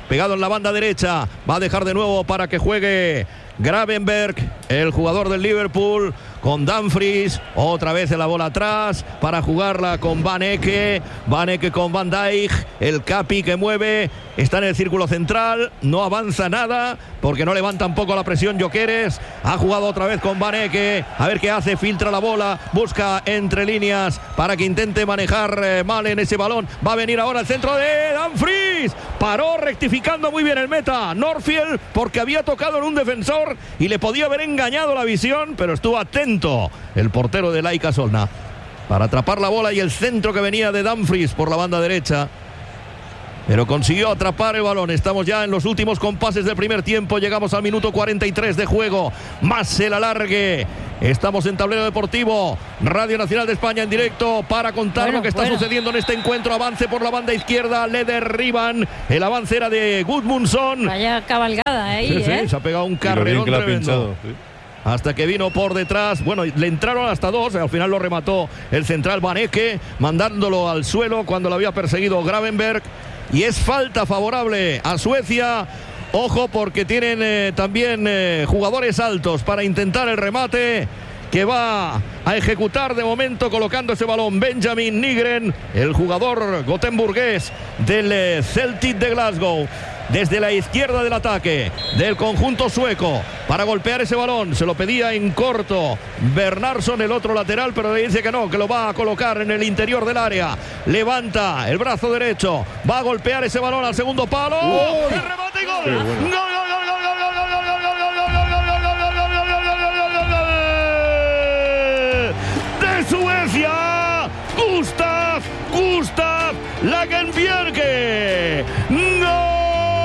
pegado en la banda derecha. Va a dejar de nuevo para que juegue Gravenberch, el jugador del Liverpool, con Dumfries, otra vez en la bola atrás para jugarla con Van Ecke, Van Ecke con Van Dijk, el Capi que mueve, está en el círculo central, no avanza nada porque no levanta un poco la presión Gyökeres, ha jugado otra vez con Van Ecke, a ver qué hace, filtra la bola, busca entre líneas para que intente manejar eh, mal en ese balón, va a venir ahora el centro de Dumfries, paró rectificando muy bien el meta, Norfield, porque había tocado en un defensor y le podía haber engañado la visión, pero estuvo atento el portero de Laika Solna para atrapar la bola y el centro que venía de Dumfries por la banda derecha, pero consiguió atrapar el balón. Estamos ya en los últimos compases del primer tiempo, llegamos al minuto cuarenta y tres de juego, más el alargue. Estamos en Tablero Deportivo, Radio Nacional de España en directo para contar bueno, lo que está bueno. sucediendo en este encuentro. Avance por la banda izquierda, le derriban, el avance era de Gudmundsson. Vaya cabalgada ahí, sí, ¿eh? Sí, se ha pegado un carrerón tremendo. Pinchado, sí. Hasta que vino por detrás, bueno, le entraron hasta dos, al final lo remató el central Van Ecke, mandándolo al suelo cuando lo había perseguido Gravenberch, y es falta favorable a Suecia. Ojo porque tienen eh, también eh, jugadores altos para intentar el remate que va a ejecutar de momento colocando ese balón Benjamin Nygren, el jugador gotemburgués del eh, Celtic de Glasgow. Desde la izquierda del ataque del conjunto sueco para golpear ese balón, se lo pedía en corto Bernardsson, el otro lateral, pero le dice que no, que lo va a colocar en el interior del área. Levanta el brazo derecho, va a golpear ese balón al segundo palo. ¡Oh! ¡El remate y gol! ¡Gol, gol, gol, gol, gol, gol, gol, gol, gol, gol! De Suecia, Gustav, Gustav Lagerbielke. ¡No!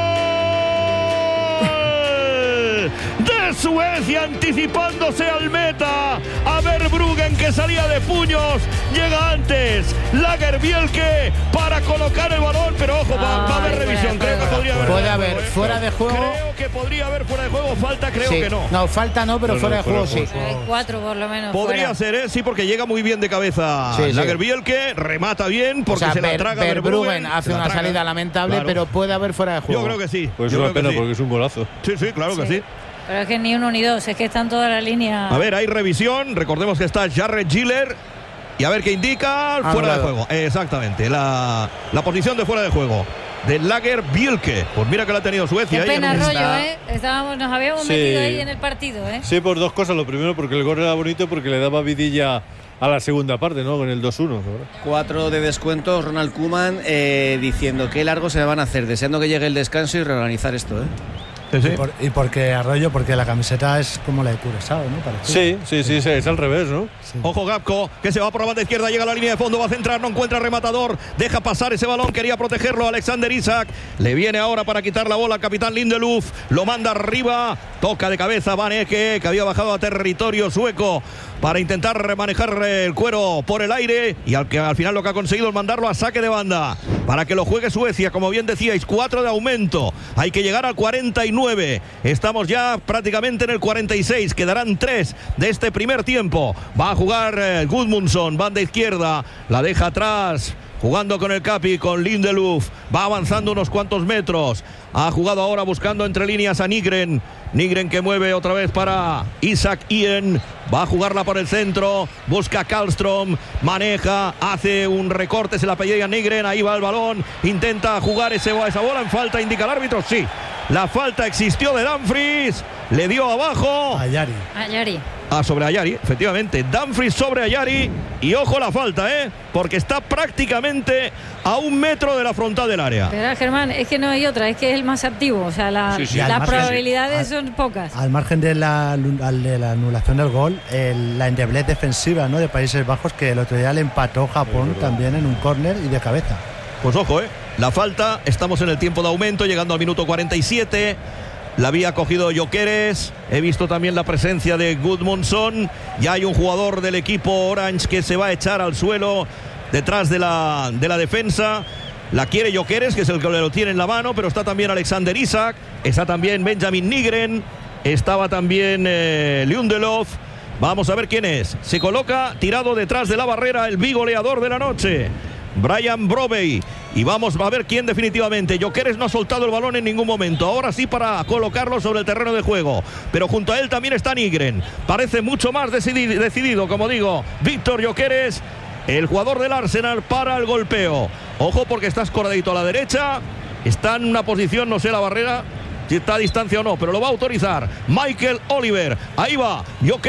Suecia anticipándose al meta, a Verbruggen que salía de puños, llega antes Lagerbielke para colocar el balón, pero ojo, va, va a haber revisión, creo que podría haber puede haber fuera de juego, creo que podría haber fuera de juego, falta creo sí. que no no, falta no, pero no, fuera no, de juego sí, hay cuatro por lo menos podría fuera. ser, ¿eh? Sí, porque llega muy bien de cabeza sí, Lagerbielke, sí. remata bien porque o sea, se la Ver, traga Verbruggen, hace una traga. salida lamentable, claro. pero puede haber fuera de juego. Yo creo que sí. Pues es una pena sí. porque es un golazo. Sí, sí, claro sí. que sí. Pero es que ni uno ni dos, es que están toda la línea. A ver, hay revisión. Recordemos que está Jarred Giller. Y a ver qué indica. Ah, fuera de juego. Exactamente. La, la posición de fuera de juego de Lagerbielke. Pues mira que la ha tenido Suecia. Qué pena, ahí rollo, está... ¿eh? Estábamos, nos habíamos sí. metido ahí en el partido, ¿eh? Sí, por dos cosas. Lo primero, porque el gol era bonito, porque le daba vidilla a la segunda parte, ¿no? Con el dos uno. Cuatro de descuento, Ronald Koeman eh, diciendo qué largo se van a hacer, deseando que llegue el descanso y reorganizar esto, ¿eh? Sí, sí. Y, por, y porque Arroyo, porque la camiseta es como la de Curaçao, ¿no? Sí, sí, sí, sí, es al revés, ¿no? Sí. Ojo Gapco, que se va por la banda izquierda, llega a la línea de fondo, va a centrar, no encuentra rematador, deja pasar ese balón, quería protegerlo Alexander Isak, le viene ahora para quitar la bola al capitán Lindelöf, lo manda arriba, toca de cabeza Van Ecke, que había bajado a territorio sueco para intentar remanejar el cuero por el aire, y al, que, al final lo que ha conseguido es mandarlo a saque de banda para que lo juegue Suecia, como bien decíais, cuatro de aumento, hay que llegar al cuarenta y nueve, estamos ya prácticamente en el cuarenta y seis, quedarán tres de este primer tiempo, va a jugar eh, Gudmundsson, banda izquierda, la deja atrás, jugando con el Capi, con Lindelöf, va avanzando unos cuantos metros, ha jugado ahora buscando entre líneas a Nygren, Nygren que mueve otra vez para Isaac Ien, va a jugarla por el centro, busca Karlström, maneja, hace un recorte, se la pedía a Nygren, ahí va el balón, intenta jugar ese, esa bola en falta, indica el árbitro, sí, la falta existió de Dumfries, le dio abajo a Ayari. Ayari. Ah, sobre Ayari, efectivamente. Dumfries sobre Ayari. Y ojo la falta, ¿eh? Porque está prácticamente a un metro de la frontal del área. Pero Germán, es que no hay otra, es que es el más activo. O sea, la, sí, sí. las probabilidades sí. son pocas. Al margen de la, de la anulación del gol, el, la endeblez defensiva, ¿no? de Países Bajos, que el otro día le empató Japón sí, también en un córner y de cabeza. Pues ojo, ¿eh? La falta, estamos en el tiempo de aumento, llegando al minuto cuarenta y siete. La había cogido Gyökeres, he visto también la presencia de Gudmundsson, ya hay un jugador del equipo Orange que se va a echar al suelo detrás de la, de la defensa, la quiere Gyökeres, que es el que lo tiene en la mano, pero está también Alexander Isak, está también Benjamin Nygren, estaba también eh, Lindelöf, vamos a ver quién es, se coloca tirado detrás de la barrera el bigoleador de la noche, Brian Brobey, y vamos a ver quién definitivamente. Gyökeres no ha soltado el balón en ningún momento, ahora sí para colocarlo sobre el terreno de juego, pero junto a él también está Nygren. Parece mucho más decidido, decidido como digo, Víctor Gyökeres, el jugador del Arsenal, para el golpeo. Ojo porque está escordadito a la derecha, está en una posición, no sé la barrera si está a distancia o no, pero lo va a autorizar Michael Oliver. Ahí va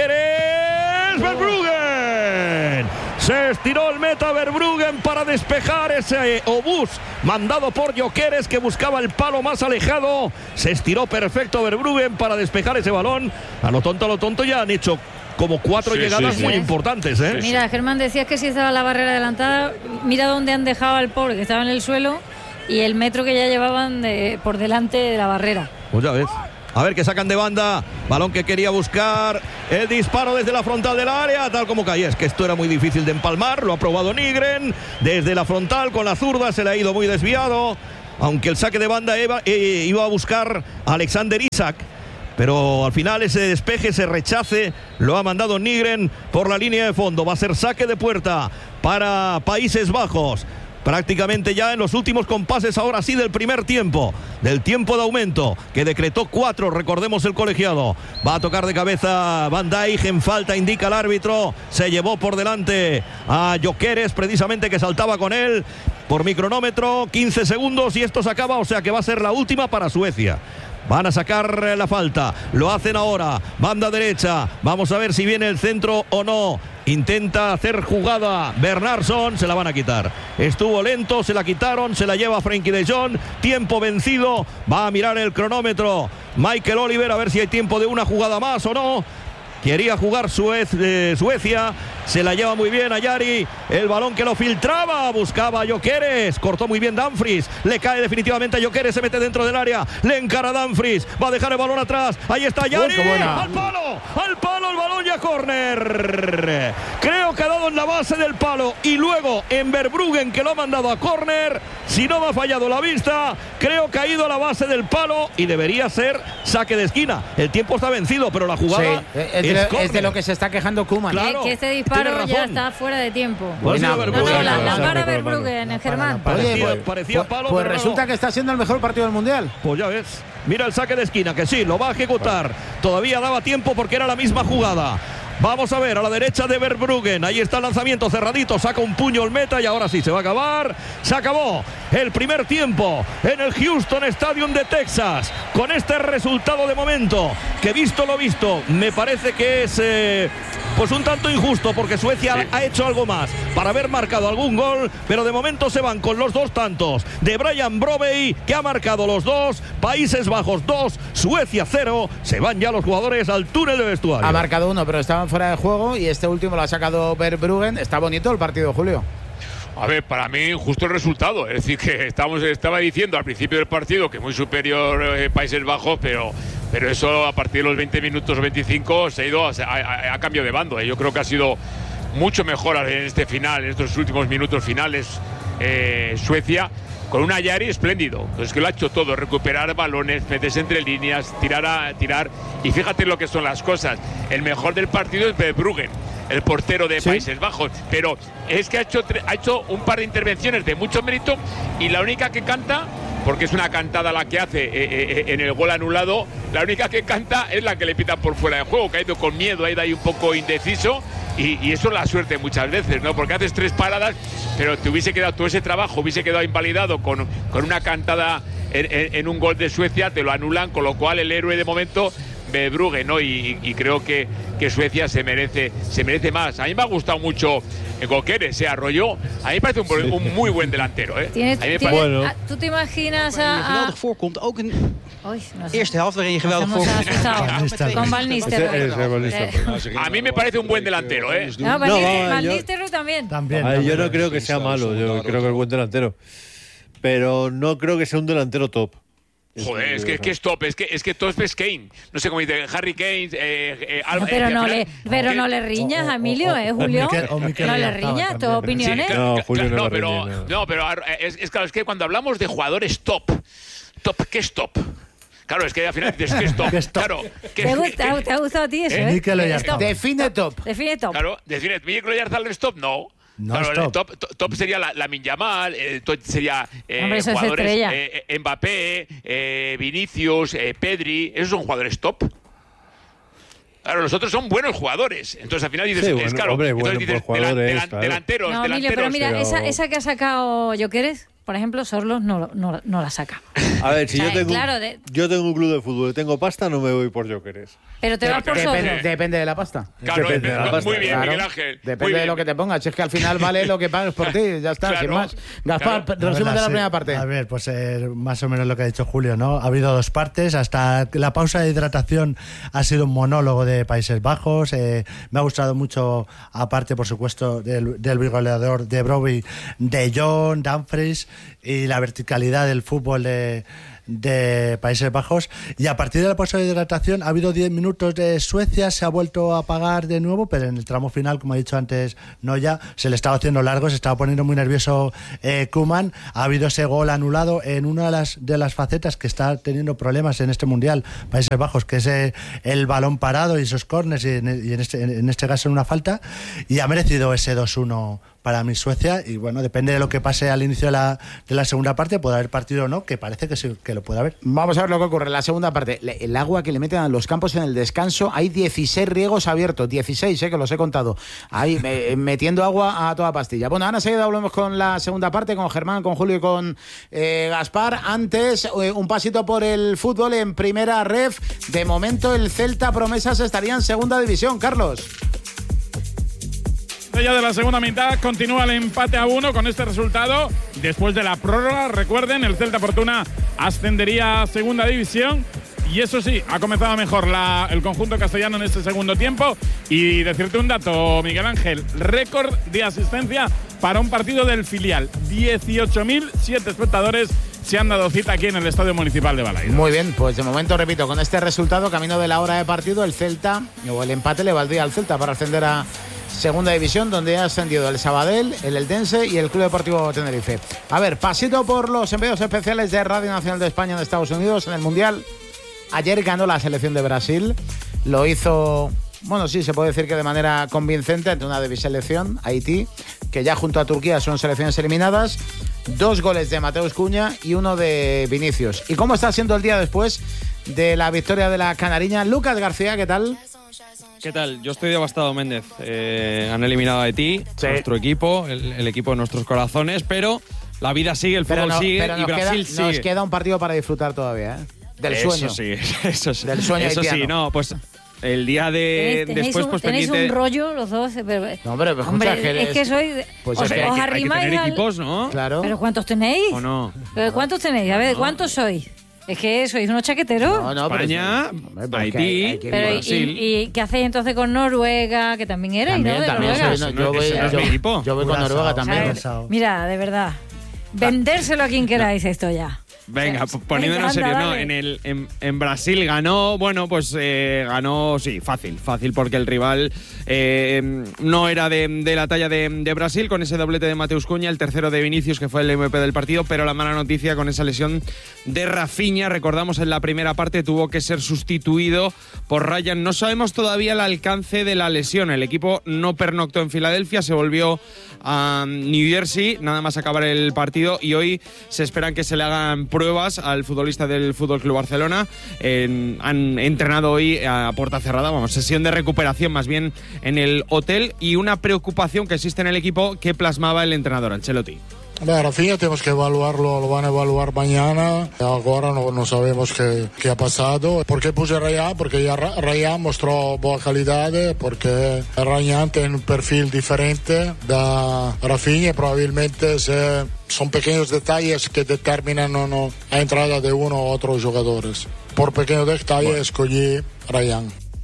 Gyökeres, Verbruggen. Se estiró el meta Verbruggen para despejar ese obús mandado por Gyökeres, que buscaba el palo más alejado. Se estiró perfecto Verbruggen para despejar ese balón. A lo tonto, a lo tonto ya han hecho como cuatro sí, llegadas sí, sí. muy importantes, ¿eh? Mira, Germán, decías que si estaba la barrera adelantada, mira dónde han dejado al pobre que estaba en el suelo y el metro que ya llevaban de, por delante de la barrera. Pues ya ves. A ver que sacan de banda, balón que quería buscar, el disparo desde la frontal del área, tal como caía. Es que esto era muy difícil de empalmar, lo ha probado Nygren, desde la frontal con la zurda, se le ha ido muy desviado, aunque el saque de banda iba, eh, iba a buscar a Alexander Isak, pero al final ese despeje, ese rechace, lo ha mandado Nygren por la línea de fondo. Va a ser saque de puerta para Países Bajos. Prácticamente ya en los últimos compases, ahora sí, del primer tiempo, del tiempo de aumento, que decretó cuatro, recordemos el colegiado. Va a tocar de cabeza Van Dijk, en falta indica el árbitro. Se llevó por delante a Gyökeres, precisamente, que saltaba con él. Por mi cronómetro, quince segundos y esto se acaba, o sea que va a ser la última para Suecia. Van a sacar la falta, lo hacen ahora, banda derecha, vamos a ver si viene el centro o no. Intenta hacer jugada Bernardsson, se la van a quitar. Estuvo lento, se la quitaron, se la lleva Frenkie de Jong. Tiempo vencido, va a mirar el cronómetro Michael Oliver a ver si hay tiempo de una jugada más o no. Quería jugar Suez, eh, Suecia, se la lleva muy bien a Yari, el balón que lo filtraba, buscaba a Gyökeres, cortó muy bien Dumfries, le cae definitivamente a Gyökeres, se mete dentro del área, le encara a Dumfries, va a dejar el balón atrás, ahí está Yari, al palo, al palo el balón y a córner. Creo que ha dado en la base del palo y luego en Verbruggen, que lo ha mandado a córner. Si no me ha fallado la vista, creo que ha ido a la base del palo y debería ser saque de esquina. El tiempo está vencido, pero la jugada... Sí, es, de, es, es de lo que se está quejando Koeman. Claro, que este disparo ya está fuera de tiempo. Pues no, no, no, la, la para Verbruggen, el Germán. Parecía, pues, parecía palo, pues pero resulta no. que está siendo el mejor partido del Mundial. Pues ya ves. Mira el saque de esquina, que sí, lo va a ejecutar. Todavía daba tiempo porque era la misma jugada. Vamos a ver, a la derecha de Verbruggen. Ahí está el lanzamiento cerradito. Saca un puño el meta y ahora sí se va a acabar. Se acabó el primer tiempo en el Houston Stadium de Texas. Con este resultado de momento, que visto lo visto, me parece que es eh, pues un tanto injusto, porque Suecia sí. ha hecho algo más para haber marcado algún gol. Pero de momento se van con los dos tantos de Brian Brobey, que ha marcado los dos. Países Bajos dos, Suecia cero. Se van ya los jugadores al túnel de vestuario. Ha marcado uno, pero estaban fuera de juego y este último lo ha sacado Verbruggen. Está bonito el partido, Julio. A ver, para mí justo el resultado. Es decir, que estamos, estaba diciendo al principio del partido que muy superior eh, Países Bajos, pero, pero eso a partir de los veinte minutos o veinticinco se ha ido a, a, a cambio de bando. Eh. Yo creo que ha sido mucho mejor en este final, en estos últimos minutos finales, eh, Suecia, con un Yari espléndido. Es que lo ha hecho todo: recuperar balones, meterse entre líneas, tirar a tirar. Y fíjate lo que son las cosas. El mejor del partido es Verbruggen, el portero de ¿Sí? Países Bajos. Pero es que ha hecho, ha hecho un par de intervenciones de mucho mérito, y la única que canta, porque es una cantada la que hace eh, eh, en el gol anulado, la única que canta es la que le pitan por fuera de juego, que ha ido con miedo, ha ido ahí un poco indeciso. Y, y eso es la suerte muchas veces, ¿no? Porque haces tres paradas, pero te hubiese quedado todo ese trabajo, hubiese quedado invalidado con, con una cantada en, en, en un gol de Suecia, te lo anulan, con lo cual el héroe de momento, Verbruggen, ¿no? Y, y creo que, que Suecia se merece, se merece más. A mí me ha gustado mucho Gyökeres, se arrolló. A mí me parece un, un muy buen delantero, ¿eh? ¿Tienes, a mí me tienes, bueno. a, ¿Tú te imaginas a, a... geweldig voorkomt, ook een Uy, no sé. eerste helft waarin je geweldig voorkomt. Con Van Nistelrooy. A mí me parece un buen delantero, ¿eh? No, Van no, Nistelrooy también. También. Ver, yo no creo que sea malo, yo creo que es buen delantero. Pero no creo que sea un delantero top. Joder, es que, es que es top, es que es que todo es Kane. No sé cómo dice, Harry Kane, eh, eh, Alba, pero eh, no final, le, pero no le riñas a Emilio, ¿eh, Julio? O Miquel, o Miquel no le riñas, tus opiniones. Sí, claro, no, Julio claro, no, no, pero, riñe, no. no, pero es, es claro, es que cuando hablamos de jugadores top, top, ¿qué es top? Claro, es que al final dices, ¿qué es top? Claro, ¿qué, ¿Te, gusta, qué, ¿Te ha gustado a ti eso? ¿Eh? ¿eh? Mikel Define top. Define top. Claro, decir, ¿Mikel Oyarzabal es top? No. No claro, es el top. top, top sería la, la Minyamal, eh, top sería eh, Hombre, eso es jugadores estrella. eh, Mbappé, eh, Vinicius, eh, Pedri, esos son jugadores top. Claro, los otros son buenos jugadores. Entonces al final dices, Sí, es bueno, claro, hombre, entonces bueno, dices, pues jugadores, delan- claro. delanteros, No, delanteros. Emilio, pero mira, pero- esa, esa que ha sacado Jokeres, por ejemplo, Sorlos no, no, no la saca. A ver, si O sea, yo, tengo, claro, de- yo tengo un club de fútbol y tengo pasta, no me voy por Jokeres. Pero te vas por Depende- Sorlos. Depende de la pasta. Claro, Depende de la muy pasta, bien, claro. Miguel Ángel. muy Depende de bien. lo que te pongas. Si es que al final vale lo que pagues por ti. Ya está, Claro, sin más. Gaspar, claro. resumen de la verdad, sí. primera parte. A ver, pues eh, más o menos lo que ha dicho Julio, ¿no? Ha habido dos partes. Hasta la pausa de hidratación ha sido un monólogo de Países Bajos. Eh, me ha gustado mucho, aparte, por supuesto, del, del goleador de Broby, de John, Dumfries, y la verticalidad del fútbol de, de Países Bajos. Y a partir de la pausa de hidratación ha habido diez minutos de Suecia, se ha vuelto a apagar de nuevo, pero en el tramo final, como ha dicho antes Noya, se le estaba haciendo largo, se estaba poniendo muy nervioso eh, Koeman. Ha habido ese gol anulado en una de las, de las facetas que está teniendo problemas en este Mundial, Países Bajos, que es eh, el balón parado y esos córners, y, en, y en, este, en este caso en una falta, y ha merecido ese dos uno para mi Suecia. Y bueno, depende de lo que pase al inicio de la, de la segunda parte, puede haber partido o no, que parece que sí, que lo puede haber. Vamos a ver lo que ocurre en la segunda parte. Le- El agua que le meten a los campos en el descanso, hay dieciséis riegos abiertos, dieciséis, eh, que los he contado. Ahí me- metiendo agua a toda pastilla. Bueno, ahora enseguida hablamos con la segunda parte, con Germán, con Julio y con eh, Gaspar. Antes, eh, un pasito por el fútbol en primera ref. De momento, el Celta Promesas estaría en segunda división. Carlos. Ya de la segunda mitad continúa el empate a uno con este resultado. Después de la prórroga, recuerden, el Celta Fortuna ascendería a segunda división. Y eso sí, ha comenzado mejor la, el conjunto castellano en este segundo tiempo. Y decirte un dato, Miguel Ángel, récord de asistencia para un partido del filial. dieciocho mil siete espectadores se han dado cita aquí en el Estadio Municipal de Balaidos. Muy bien, pues de momento, repito, con este resultado, camino de la hora de partido, el Celta, o el empate le valdría al Celta para ascender a segunda división, donde ha ascendido el Sabadell, el Eldense y el Club Deportivo Tenerife. A ver, pasito por los enviados especiales de Radio Nacional de España en Estados Unidos en el Mundial. Ayer ganó la selección de Brasil, lo hizo, bueno, sí, se puede decir que de manera convincente ante una selección, Haití, que ya junto a Turquía son selecciones eliminadas. Dos goles de Mateus Cunha y uno de Vinicius. ¿Y cómo está siendo el día después de la victoria de la canariña? Lucas García, ¿qué tal? ¿Qué tal? Yo estoy devastado, Méndez. Eh, han eliminado a Haití, Sí. nuestro equipo, el, el equipo de nuestros corazones, pero la vida sigue, el Pero, fútbol no, sigue pero y nos, Brasil queda, sigue. nos queda un partido para disfrutar todavía, ¿eh? Del eso sueño. Sí, eso sí. Del sueño Eso sí, haitiano. no, pues el día de Tenéis, tenéis después, un, pues tenéis pendiente. un rollo los dos. Pero, No, hombre, pues, hombre, escucha, que es que es- soy. pues os, es que os hay que- hay que arrimáis tener al- equipos, ¿no? Claro. ¿Pero cuántos tenéis? ¿O no? ¿Pero ¿Cuántos tenéis? A ver, ¿cuántos sois? Es que sois unos chaqueteros. No, no, pero España, es- hombre, pero es que Haití, hay- hay que ir Pero, por- ¿y, Brasil. y, y qué hacéis entonces con Noruega? Que también erais, También, ¿no? De también Noruega. soy- no, yo voy, Ese no es yo- mi equipo. yo voy con Curazao. Noruega O sea, también. Curazao. mira, de verdad. Vendérselo a quien queráis esto ya. Venga, O sea, p- poniéndonos venga, serios, anda, ¿no? dale. En, el, en, en Brasil ganó, bueno, pues eh, ganó, sí, fácil, fácil, porque el rival eh, no era de, de la talla de, de Brasil, con ese doblete de Mateus Cunha, el tercero de Vinicius, que fue el M V P del partido, pero la mala noticia con esa lesión de Rafinha, recordamos en la primera parte, tuvo que ser sustituido por Ryan. No sabemos todavía el alcance de la lesión, el equipo no pernoctó en Filadelfia, se volvió a New Jersey, nada más acabar el partido, y hoy se esperan que se le hagan pruebas al futbolista del Fútbol Club Barcelona. En- han entrenado hoy a puerta cerrada, vamos, sesión de recuperación más bien en el hotel, y una preocupación que existe en el equipo que plasmaba el entrenador Ancelotti. Beh, Rafinha tenemos que evaluarlo, lo van a evaluar mañana. Ahora no, no sabemos qué, qué ha pasado. ¿Por qué puse Ryan? Porque ya Ra- Ryan mostró buena calidad, porque Ryan tiene un perfil diferente da Rafinha. Probablemente se- son pequeños detalles que determinan o no la entrada de uno u otros jugadores. Por pequeños detalles escogí Ryan.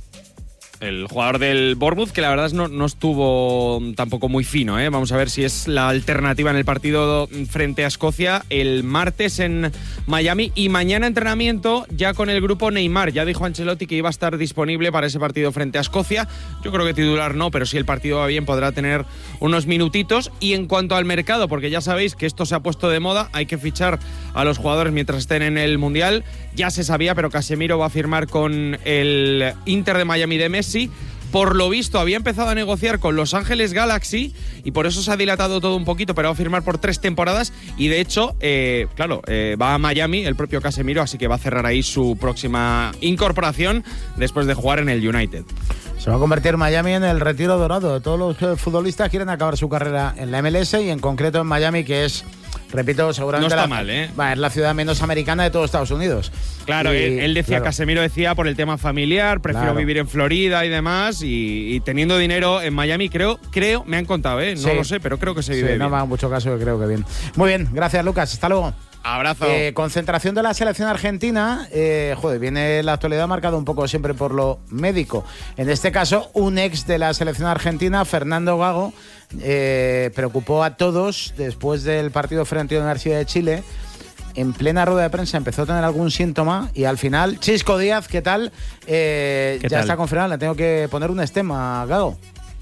El jugador del Bournemouth, que la verdad es no, no estuvo tampoco muy fino, ¿eh? Vamos a ver si es la alternativa en el partido frente a Escocia el martes en Miami, y mañana entrenamiento ya con el grupo Neymar. Ya dijo Ancelotti que iba a estar disponible para ese partido frente a Escocia. Yo creo que titular no, pero si el partido va bien podrá tener unos minutitos. Y en cuanto al mercado, porque ya sabéis que esto se ha puesto de moda, hay que fichar a los jugadores mientras estén en el Mundial. Ya se sabía, pero Casemiro va a firmar con el Inter de Miami de Messi. por lo visto había empezado a negociar con Los Ángeles Galaxy y por eso se ha dilatado todo un poquito, pero va a firmar por tres temporadas y de hecho, eh, claro, eh, va a Miami el propio Casemiro, así que va a cerrar ahí su próxima incorporación después de jugar en el United. Se va a convertir Miami en el retiro dorado. Todos los eh, futbolistas quieren acabar su carrera en la M L S y en concreto en Miami, que es, repito, seguramente no está la, mal, ¿eh? va, es la ciudad menos americana de todo Estados Unidos. Claro, y, él, él decía, claro. Casemiro decía por el tema familiar, prefiero Claro. vivir en Florida y demás, y, y teniendo dinero en Miami, creo, creo, me han contado, ¿eh? No Sí. lo sé, pero creo que se Sí, vive no bien. me hago mucho caso, que creo que bien. Muy bien, gracias Lucas, hasta luego. Abrazo. Eh, concentración de la selección argentina. Eh, joder, viene la actualidad marcada un poco siempre por lo médico. En este caso, un ex de la selección argentina, Fernando Gago, eh, preocupó a todos después del partido frente a la Universidad de Chile. En plena rueda de prensa empezó a tener algún síntoma y al final, Chisco Díaz, ¿qué tal? Eh, ¿Qué ya tal? está confirmado, le tengo que poner un estima a Gago.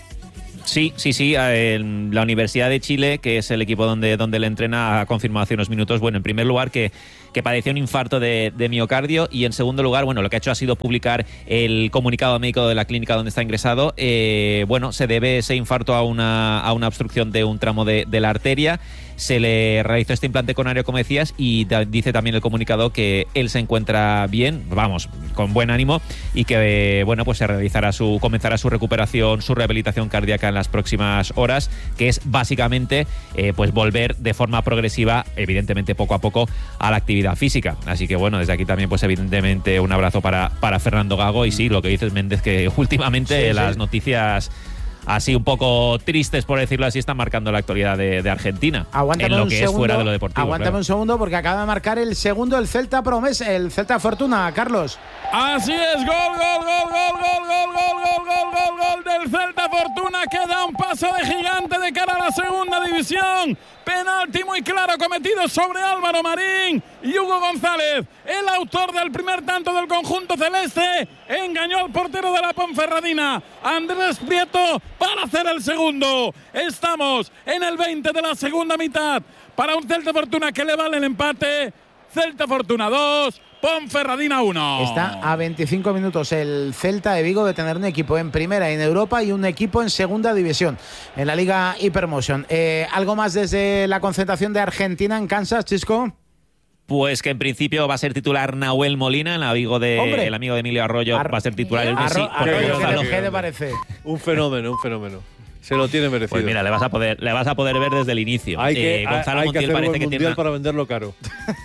Sí, sí, sí. En la Universidad de Chile, que es el equipo donde, donde le entrena, ha confirmado hace unos minutos, bueno, en primer lugar que, que padeció un infarto de, de miocardio y en segundo lugar, bueno, lo que ha hecho ha sido publicar el comunicado médico de la clínica donde está ingresado. Eh, bueno, se debe ese infarto a una, a una obstrucción de un tramo de, de la arteria. Se le realizó este implante coronario, como decías, y da, dice también el comunicado que él se encuentra bien, vamos, con buen ánimo, y que, eh, bueno, pues se realizará su, comenzará su recuperación, su rehabilitación cardíaca en las próximas horas, que es básicamente, eh, pues volver de forma progresiva, evidentemente poco a poco, a la actividad física. Así que, bueno, desde aquí también, pues evidentemente un abrazo para, para Fernando Gago, y sí, lo que dices, Méndez, que últimamente Sí, las sí. noticias así un poco tristes, por decirlo así, están marcando la actualidad de, de Argentina. Aguántame en lo un que segundo, es fuera de lo deportivo. Aguántame claro. un segundo porque acaba de marcar el segundo el Celta Promesa, el Celta Fortuna, Carlos. Así es, gol, gol, gol, gol, gol, gol, gol, gol, gol, gol, gol del Celta Fortuna, que da un paso de gigante de cara a la segunda división. Penalti muy claro cometido sobre Álvaro Marín y Hugo González, el autor del primer tanto del conjunto celeste, engañó al portero de la Ponferradina, Andrés Prieto, para hacer el segundo. Estamos en el veinte de la segunda mitad para un Celta Fortuna que le vale el empate. Celta Fortuna dos, Ponferradina uno. Está a veinticinco minutos el Celta de Vigo de tener un equipo en primera y en Europa y un equipo en segunda división en la Liga Hypermotion. Eh, ¿Algo más desde la concentración de Argentina en Kansas, Chisco? Pues que en principio va a ser titular Nahuel Molina, el amigo de, Hombre. el amigo de Emilio Arroyo, Ar- va a ser titular el Arro- Messi. porque Arroyo, Gonzalo- ¿qué, qué te parece? Un fenómeno, un fenómeno. Se lo tiene merecido. Pues mira, le vas a poder, le vas a poder ver desde el inicio. Hay que, Eh, Gonzalo hay que Montiel hacer parece buen que mundial tiene una- para venderlo caro.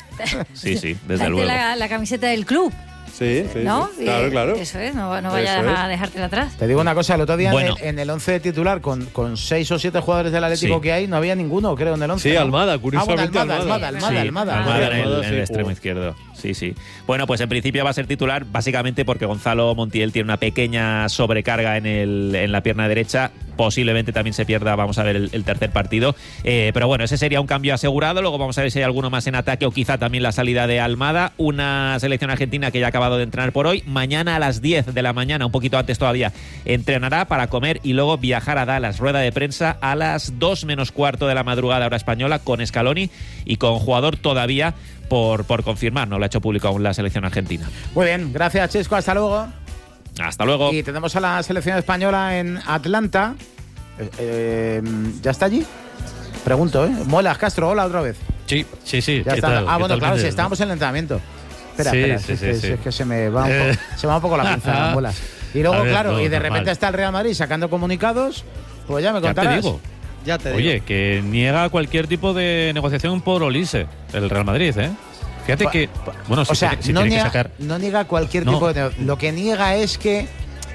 Sí, sí, desde Hazte luego. la, la camiseta del club, Sí, sí, ¿no? sí. Claro, Y- claro. Eso es, no, no vayas Eso es. a dejártela atrás. Te digo una cosa, el otro día Bueno. en, el, en el once de titular, con, con seis o siete jugadores del Atlético Sí. que hay, no había ninguno, creo, en el once. Sí, ¿no? Almada, Ah, bueno, curiosamente Almada, Almada. Almada, Sí, Almada, Almada en el, Almada en el sí extremo jugó. izquierdo. Sí, sí. Bueno, pues en principio va a ser titular, básicamente porque Gonzalo Montiel tiene una pequeña sobrecarga en, el, en la pierna derecha. Posiblemente también se pierda, vamos a ver, el, el tercer partido. Eh, pero bueno, ese sería un cambio asegurado. Luego vamos a ver si hay alguno más en ataque o quizá también la salida de Almada. Una selección argentina que ya ha acabado de entrenar por hoy. Mañana a las diez de la mañana, un poquito antes todavía, entrenará para comer y luego viajar a Dallas. Rueda de prensa a las dos menos cuarto de la madrugada hora española con Scaloni y con jugador todavía por, por confirmar. No lo ha hecho público aún la selección argentina. Muy bien, gracias, Chisco, hasta luego. Hasta luego. Y tenemos a la selección española en Atlanta. Eh, eh, ¿Ya está allí? Pregunto, ¿eh? Molas, Castro, hola otra vez. Sí, sí, sí. Ya ¿Qué está. tal? Ah, ¿Qué bueno, tal, claro, Méndez? si estábamos en el entrenamiento. Espera, Sí, espera, sí, si es sí, que- sí. si es que se me va un Eh. poco, se me va un poco la pinza, Molas. Y luego, A ver, claro, no, y de normal. repente está el Real Madrid sacando comunicados, pues ya me Ya te contarás. digo. Ya te Oye, digo. que niega cualquier tipo de negociación por Olise, el Real Madrid, ¿eh? Fíjate Pa- que. Bueno, si, o sea, tiene- si no, tiene que niega, sacar. no niega cualquier No. tipo de nego- Lo que niega es que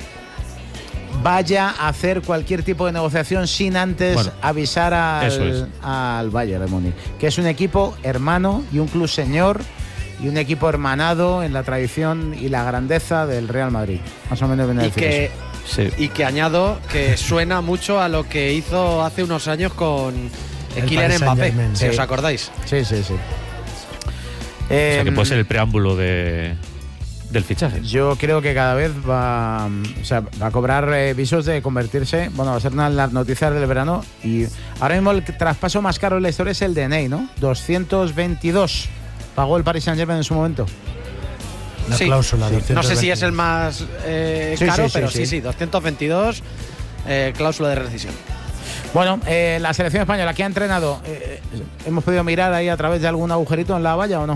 vaya a hacer cualquier tipo de negociación sin antes Bueno, avisar eso es. al, al Bayern de Múnich, que es un equipo hermano y un club señor y un equipo hermanado en la tradición y la grandeza del Real Madrid. Más o menos viene a Y decir que, eso. Sí. y que añado que suena mucho a lo que hizo hace unos años con El Kylian Paris Mbappé, Saint-Germain, si sí. os acordáis. Sí, sí, sí. O sea, que Em, puede ser el preámbulo de, del fichaje. Yo creo que cada vez va, o sea, va a cobrar eh, visos de convertirse, bueno, va a ser una de las noticias del verano. Y ahora mismo el traspaso más caro en la historia es el de Ney, ¿no? doscientos veintidós pagó el Paris Saint-Germain en su momento. la sí, cláusula. Sí. doscientos No sé si veintidós. es el más eh, Sí, caro, sí, sí, pero sí. sí, sí, doscientos veintidós, eh, cláusula de rescisión. Bueno, eh, la selección española que ha entrenado, eh, ¿hemos podido mirar ahí a través de algún agujerito en la valla o no?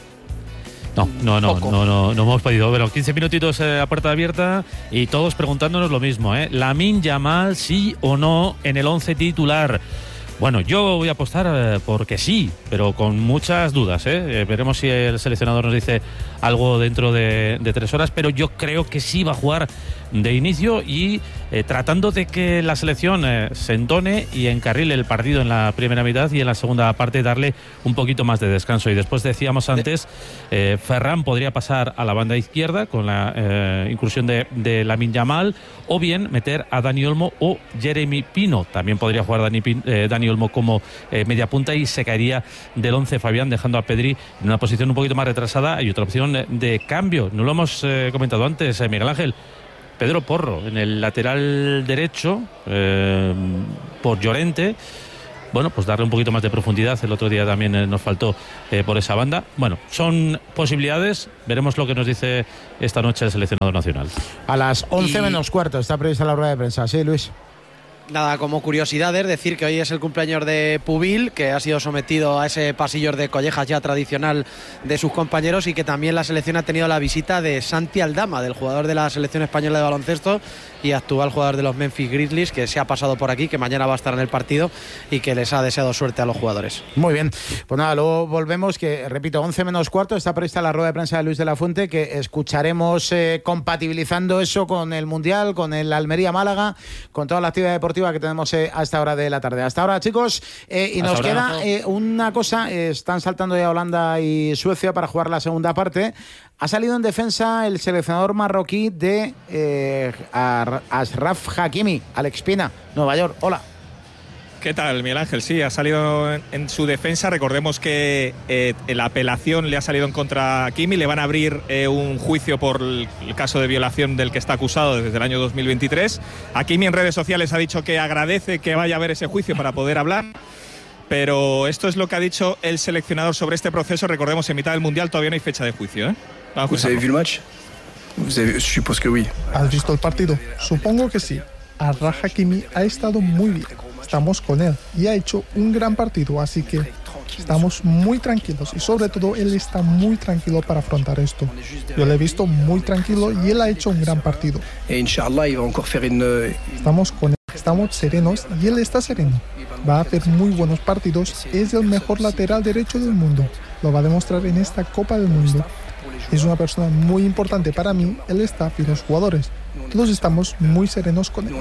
No, no, no, no, no, no hemos podido. Pero quince minutitos eh, a puerta abierta y todos preguntándonos lo mismo, ¿eh? Lamine Yamal, sí o no en el once titular. Bueno, yo voy a apostar eh, porque sí, pero con muchas dudas, ¿eh? Eh, veremos si el seleccionador nos dice algo dentro de, de tres horas, pero yo creo que sí va a jugar de inicio y eh, tratando de que la selección eh, se entone y encarrile el partido en la primera mitad y en la segunda parte darle un poquito más de descanso. Y después decíamos antes, eh, Ferran podría pasar a la banda izquierda con la eh, incursión de, de Lamine Yamal, o bien meter a Dani Olmo o Jeremy Pino. También podría jugar Dani, Pin, eh, Dani Olmo como eh, media punta y se caería del once Fabián, dejando a Pedri en una posición un poquito más retrasada. Y otra opción de cambio, no lo hemos eh, comentado antes, eh, Miguel Ángel, Pedro Porro en el lateral derecho eh, por Llorente. Bueno, pues darle un poquito más de profundidad. El otro día también eh, nos faltó eh, por esa banda. Bueno, son posibilidades. Veremos lo que nos dice esta noche el seleccionador nacional. A las once Y- menos cuarto está prevista la rueda de prensa. Sí, Luis. Nada, como curiosidades, decir que hoy es el cumpleaños de Pubil, que ha sido sometido a ese pasillo de collejas ya tradicional de sus compañeros, y que también la selección ha tenido la visita de Santi Aldama, del jugador de la selección española de baloncesto y actual jugador de los Memphis Grizzlies, que se ha pasado por aquí, que mañana va a estar en el partido y que les ha deseado suerte a los jugadores. Muy bien. Pues nada, luego volvemos, que repito, once menos cuarto está prevista la rueda de prensa de Luis de la Fuente, que escucharemos eh, compatibilizando eso con el Mundial, con el Almería-Málaga, con toda la actividad deportiva que tenemos eh, a esta hora de la tarde. Hasta ahora, chicos, eh, y Hasta nos ahora. queda eh, una cosa, eh, están saltando ya Holanda y Suecia para jugar la segunda parte. Ha salido en defensa el seleccionador marroquí de eh, Ar- Ashraf Hakimi, Alex Pina, Nueva York. Hola. ¿Qué tal, Miguel Ángel? Sí, ha salido en, en su defensa. Recordemos que eh, la apelación le ha salido en contra a Hakimi. Le van a abrir eh, un juicio por el, el caso de violación del que está acusado desde el año dos mil veintitrés. Hakimi en redes sociales ha dicho que agradece que vaya a haber ese juicio para poder hablar. Pero esto es lo que ha dicho el seleccionador sobre este proceso. Recordemos, en mitad del Mundial todavía no hay fecha de juicio, ¿eh? Vamos a ¿Vous avez vu el match? Vous avez... Je suppose que oui. ¿Has visto el partido? Supongo que sí. Ashraf Hakimi ha estado muy bien. Estamos con él y ha hecho un gran partido, así que estamos muy tranquilos y sobre todo él está muy tranquilo para afrontar esto. Yo le he visto muy tranquilo y él ha hecho un gran partido. Et Inch'Allah, il va encore faire une... Estamos con él, estamos serenos y él está sereno. Va a hacer muy buenos partidos, es el mejor lateral derecho del mundo. Lo va a demostrar en esta Copa del Mundo. Es una persona muy importante para mí, el staff y los jugadores. Todos estamos muy serenos con él.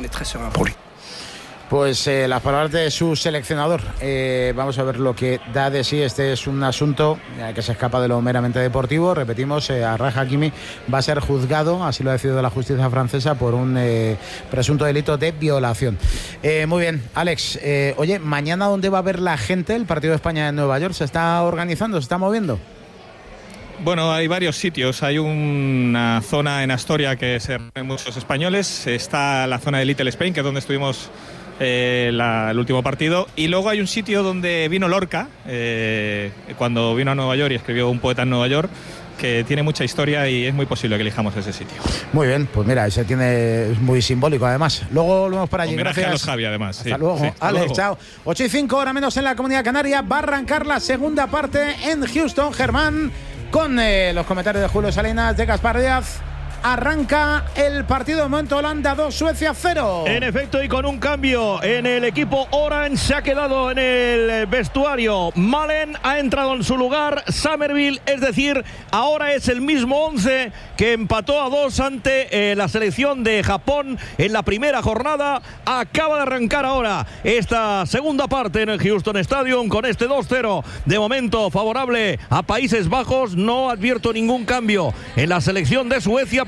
Pues eh, las palabras de su seleccionador. Eh, vamos a ver lo que da de sí. Este es un asunto eh, que se escapa de lo meramente deportivo. Repetimos, eh, Ashraf Hakimi va a ser juzgado, así lo ha decidido la justicia francesa, por un eh, presunto delito de violación. Eh, muy bien, Alex. Eh, oye, ¿mañana dónde va a ver la gente el partido de España en Nueva York? ¿Se está organizando? ¿Se está moviendo? Bueno, hay varios sitios. Hay una zona en Astoria que se reúnen muchos españoles. Está la zona de Little Spain, que es donde estuvimos eh, la, el último partido. Y luego hay un sitio donde vino Lorca, eh, cuando vino a Nueva York y escribió Un poeta en Nueva York, que tiene mucha historia y es muy posible que elijamos ese sitio. Muy bien, pues mira, ese tiene, es muy simbólico además. Luego volvemos para allí. Homenaje Gracias. a los Javi, además. Hasta sí, luego. sí, hasta Alex, luego. chao. ocho y cinco, hora menos en la Comunidad Canaria. Va a arrancar la segunda parte en Houston, Germán, con eh, los comentarios de Julio Salinas, de Gaspar Díaz. Arranca el partido de momento. Holanda dos, Suecia cero. En efecto, y con un cambio en el equipo Orange, se ha quedado en el vestuario Malen, ha entrado en su lugar Somerville, es decir, ahora es el mismo once que empató a dos ante eh, la selección de Japón en la primera jornada. Acaba de arrancar ahora esta segunda parte en el Houston Stadium con este dos cero, de momento favorable a Países Bajos. No advierto ningún cambio en la selección de Suecia,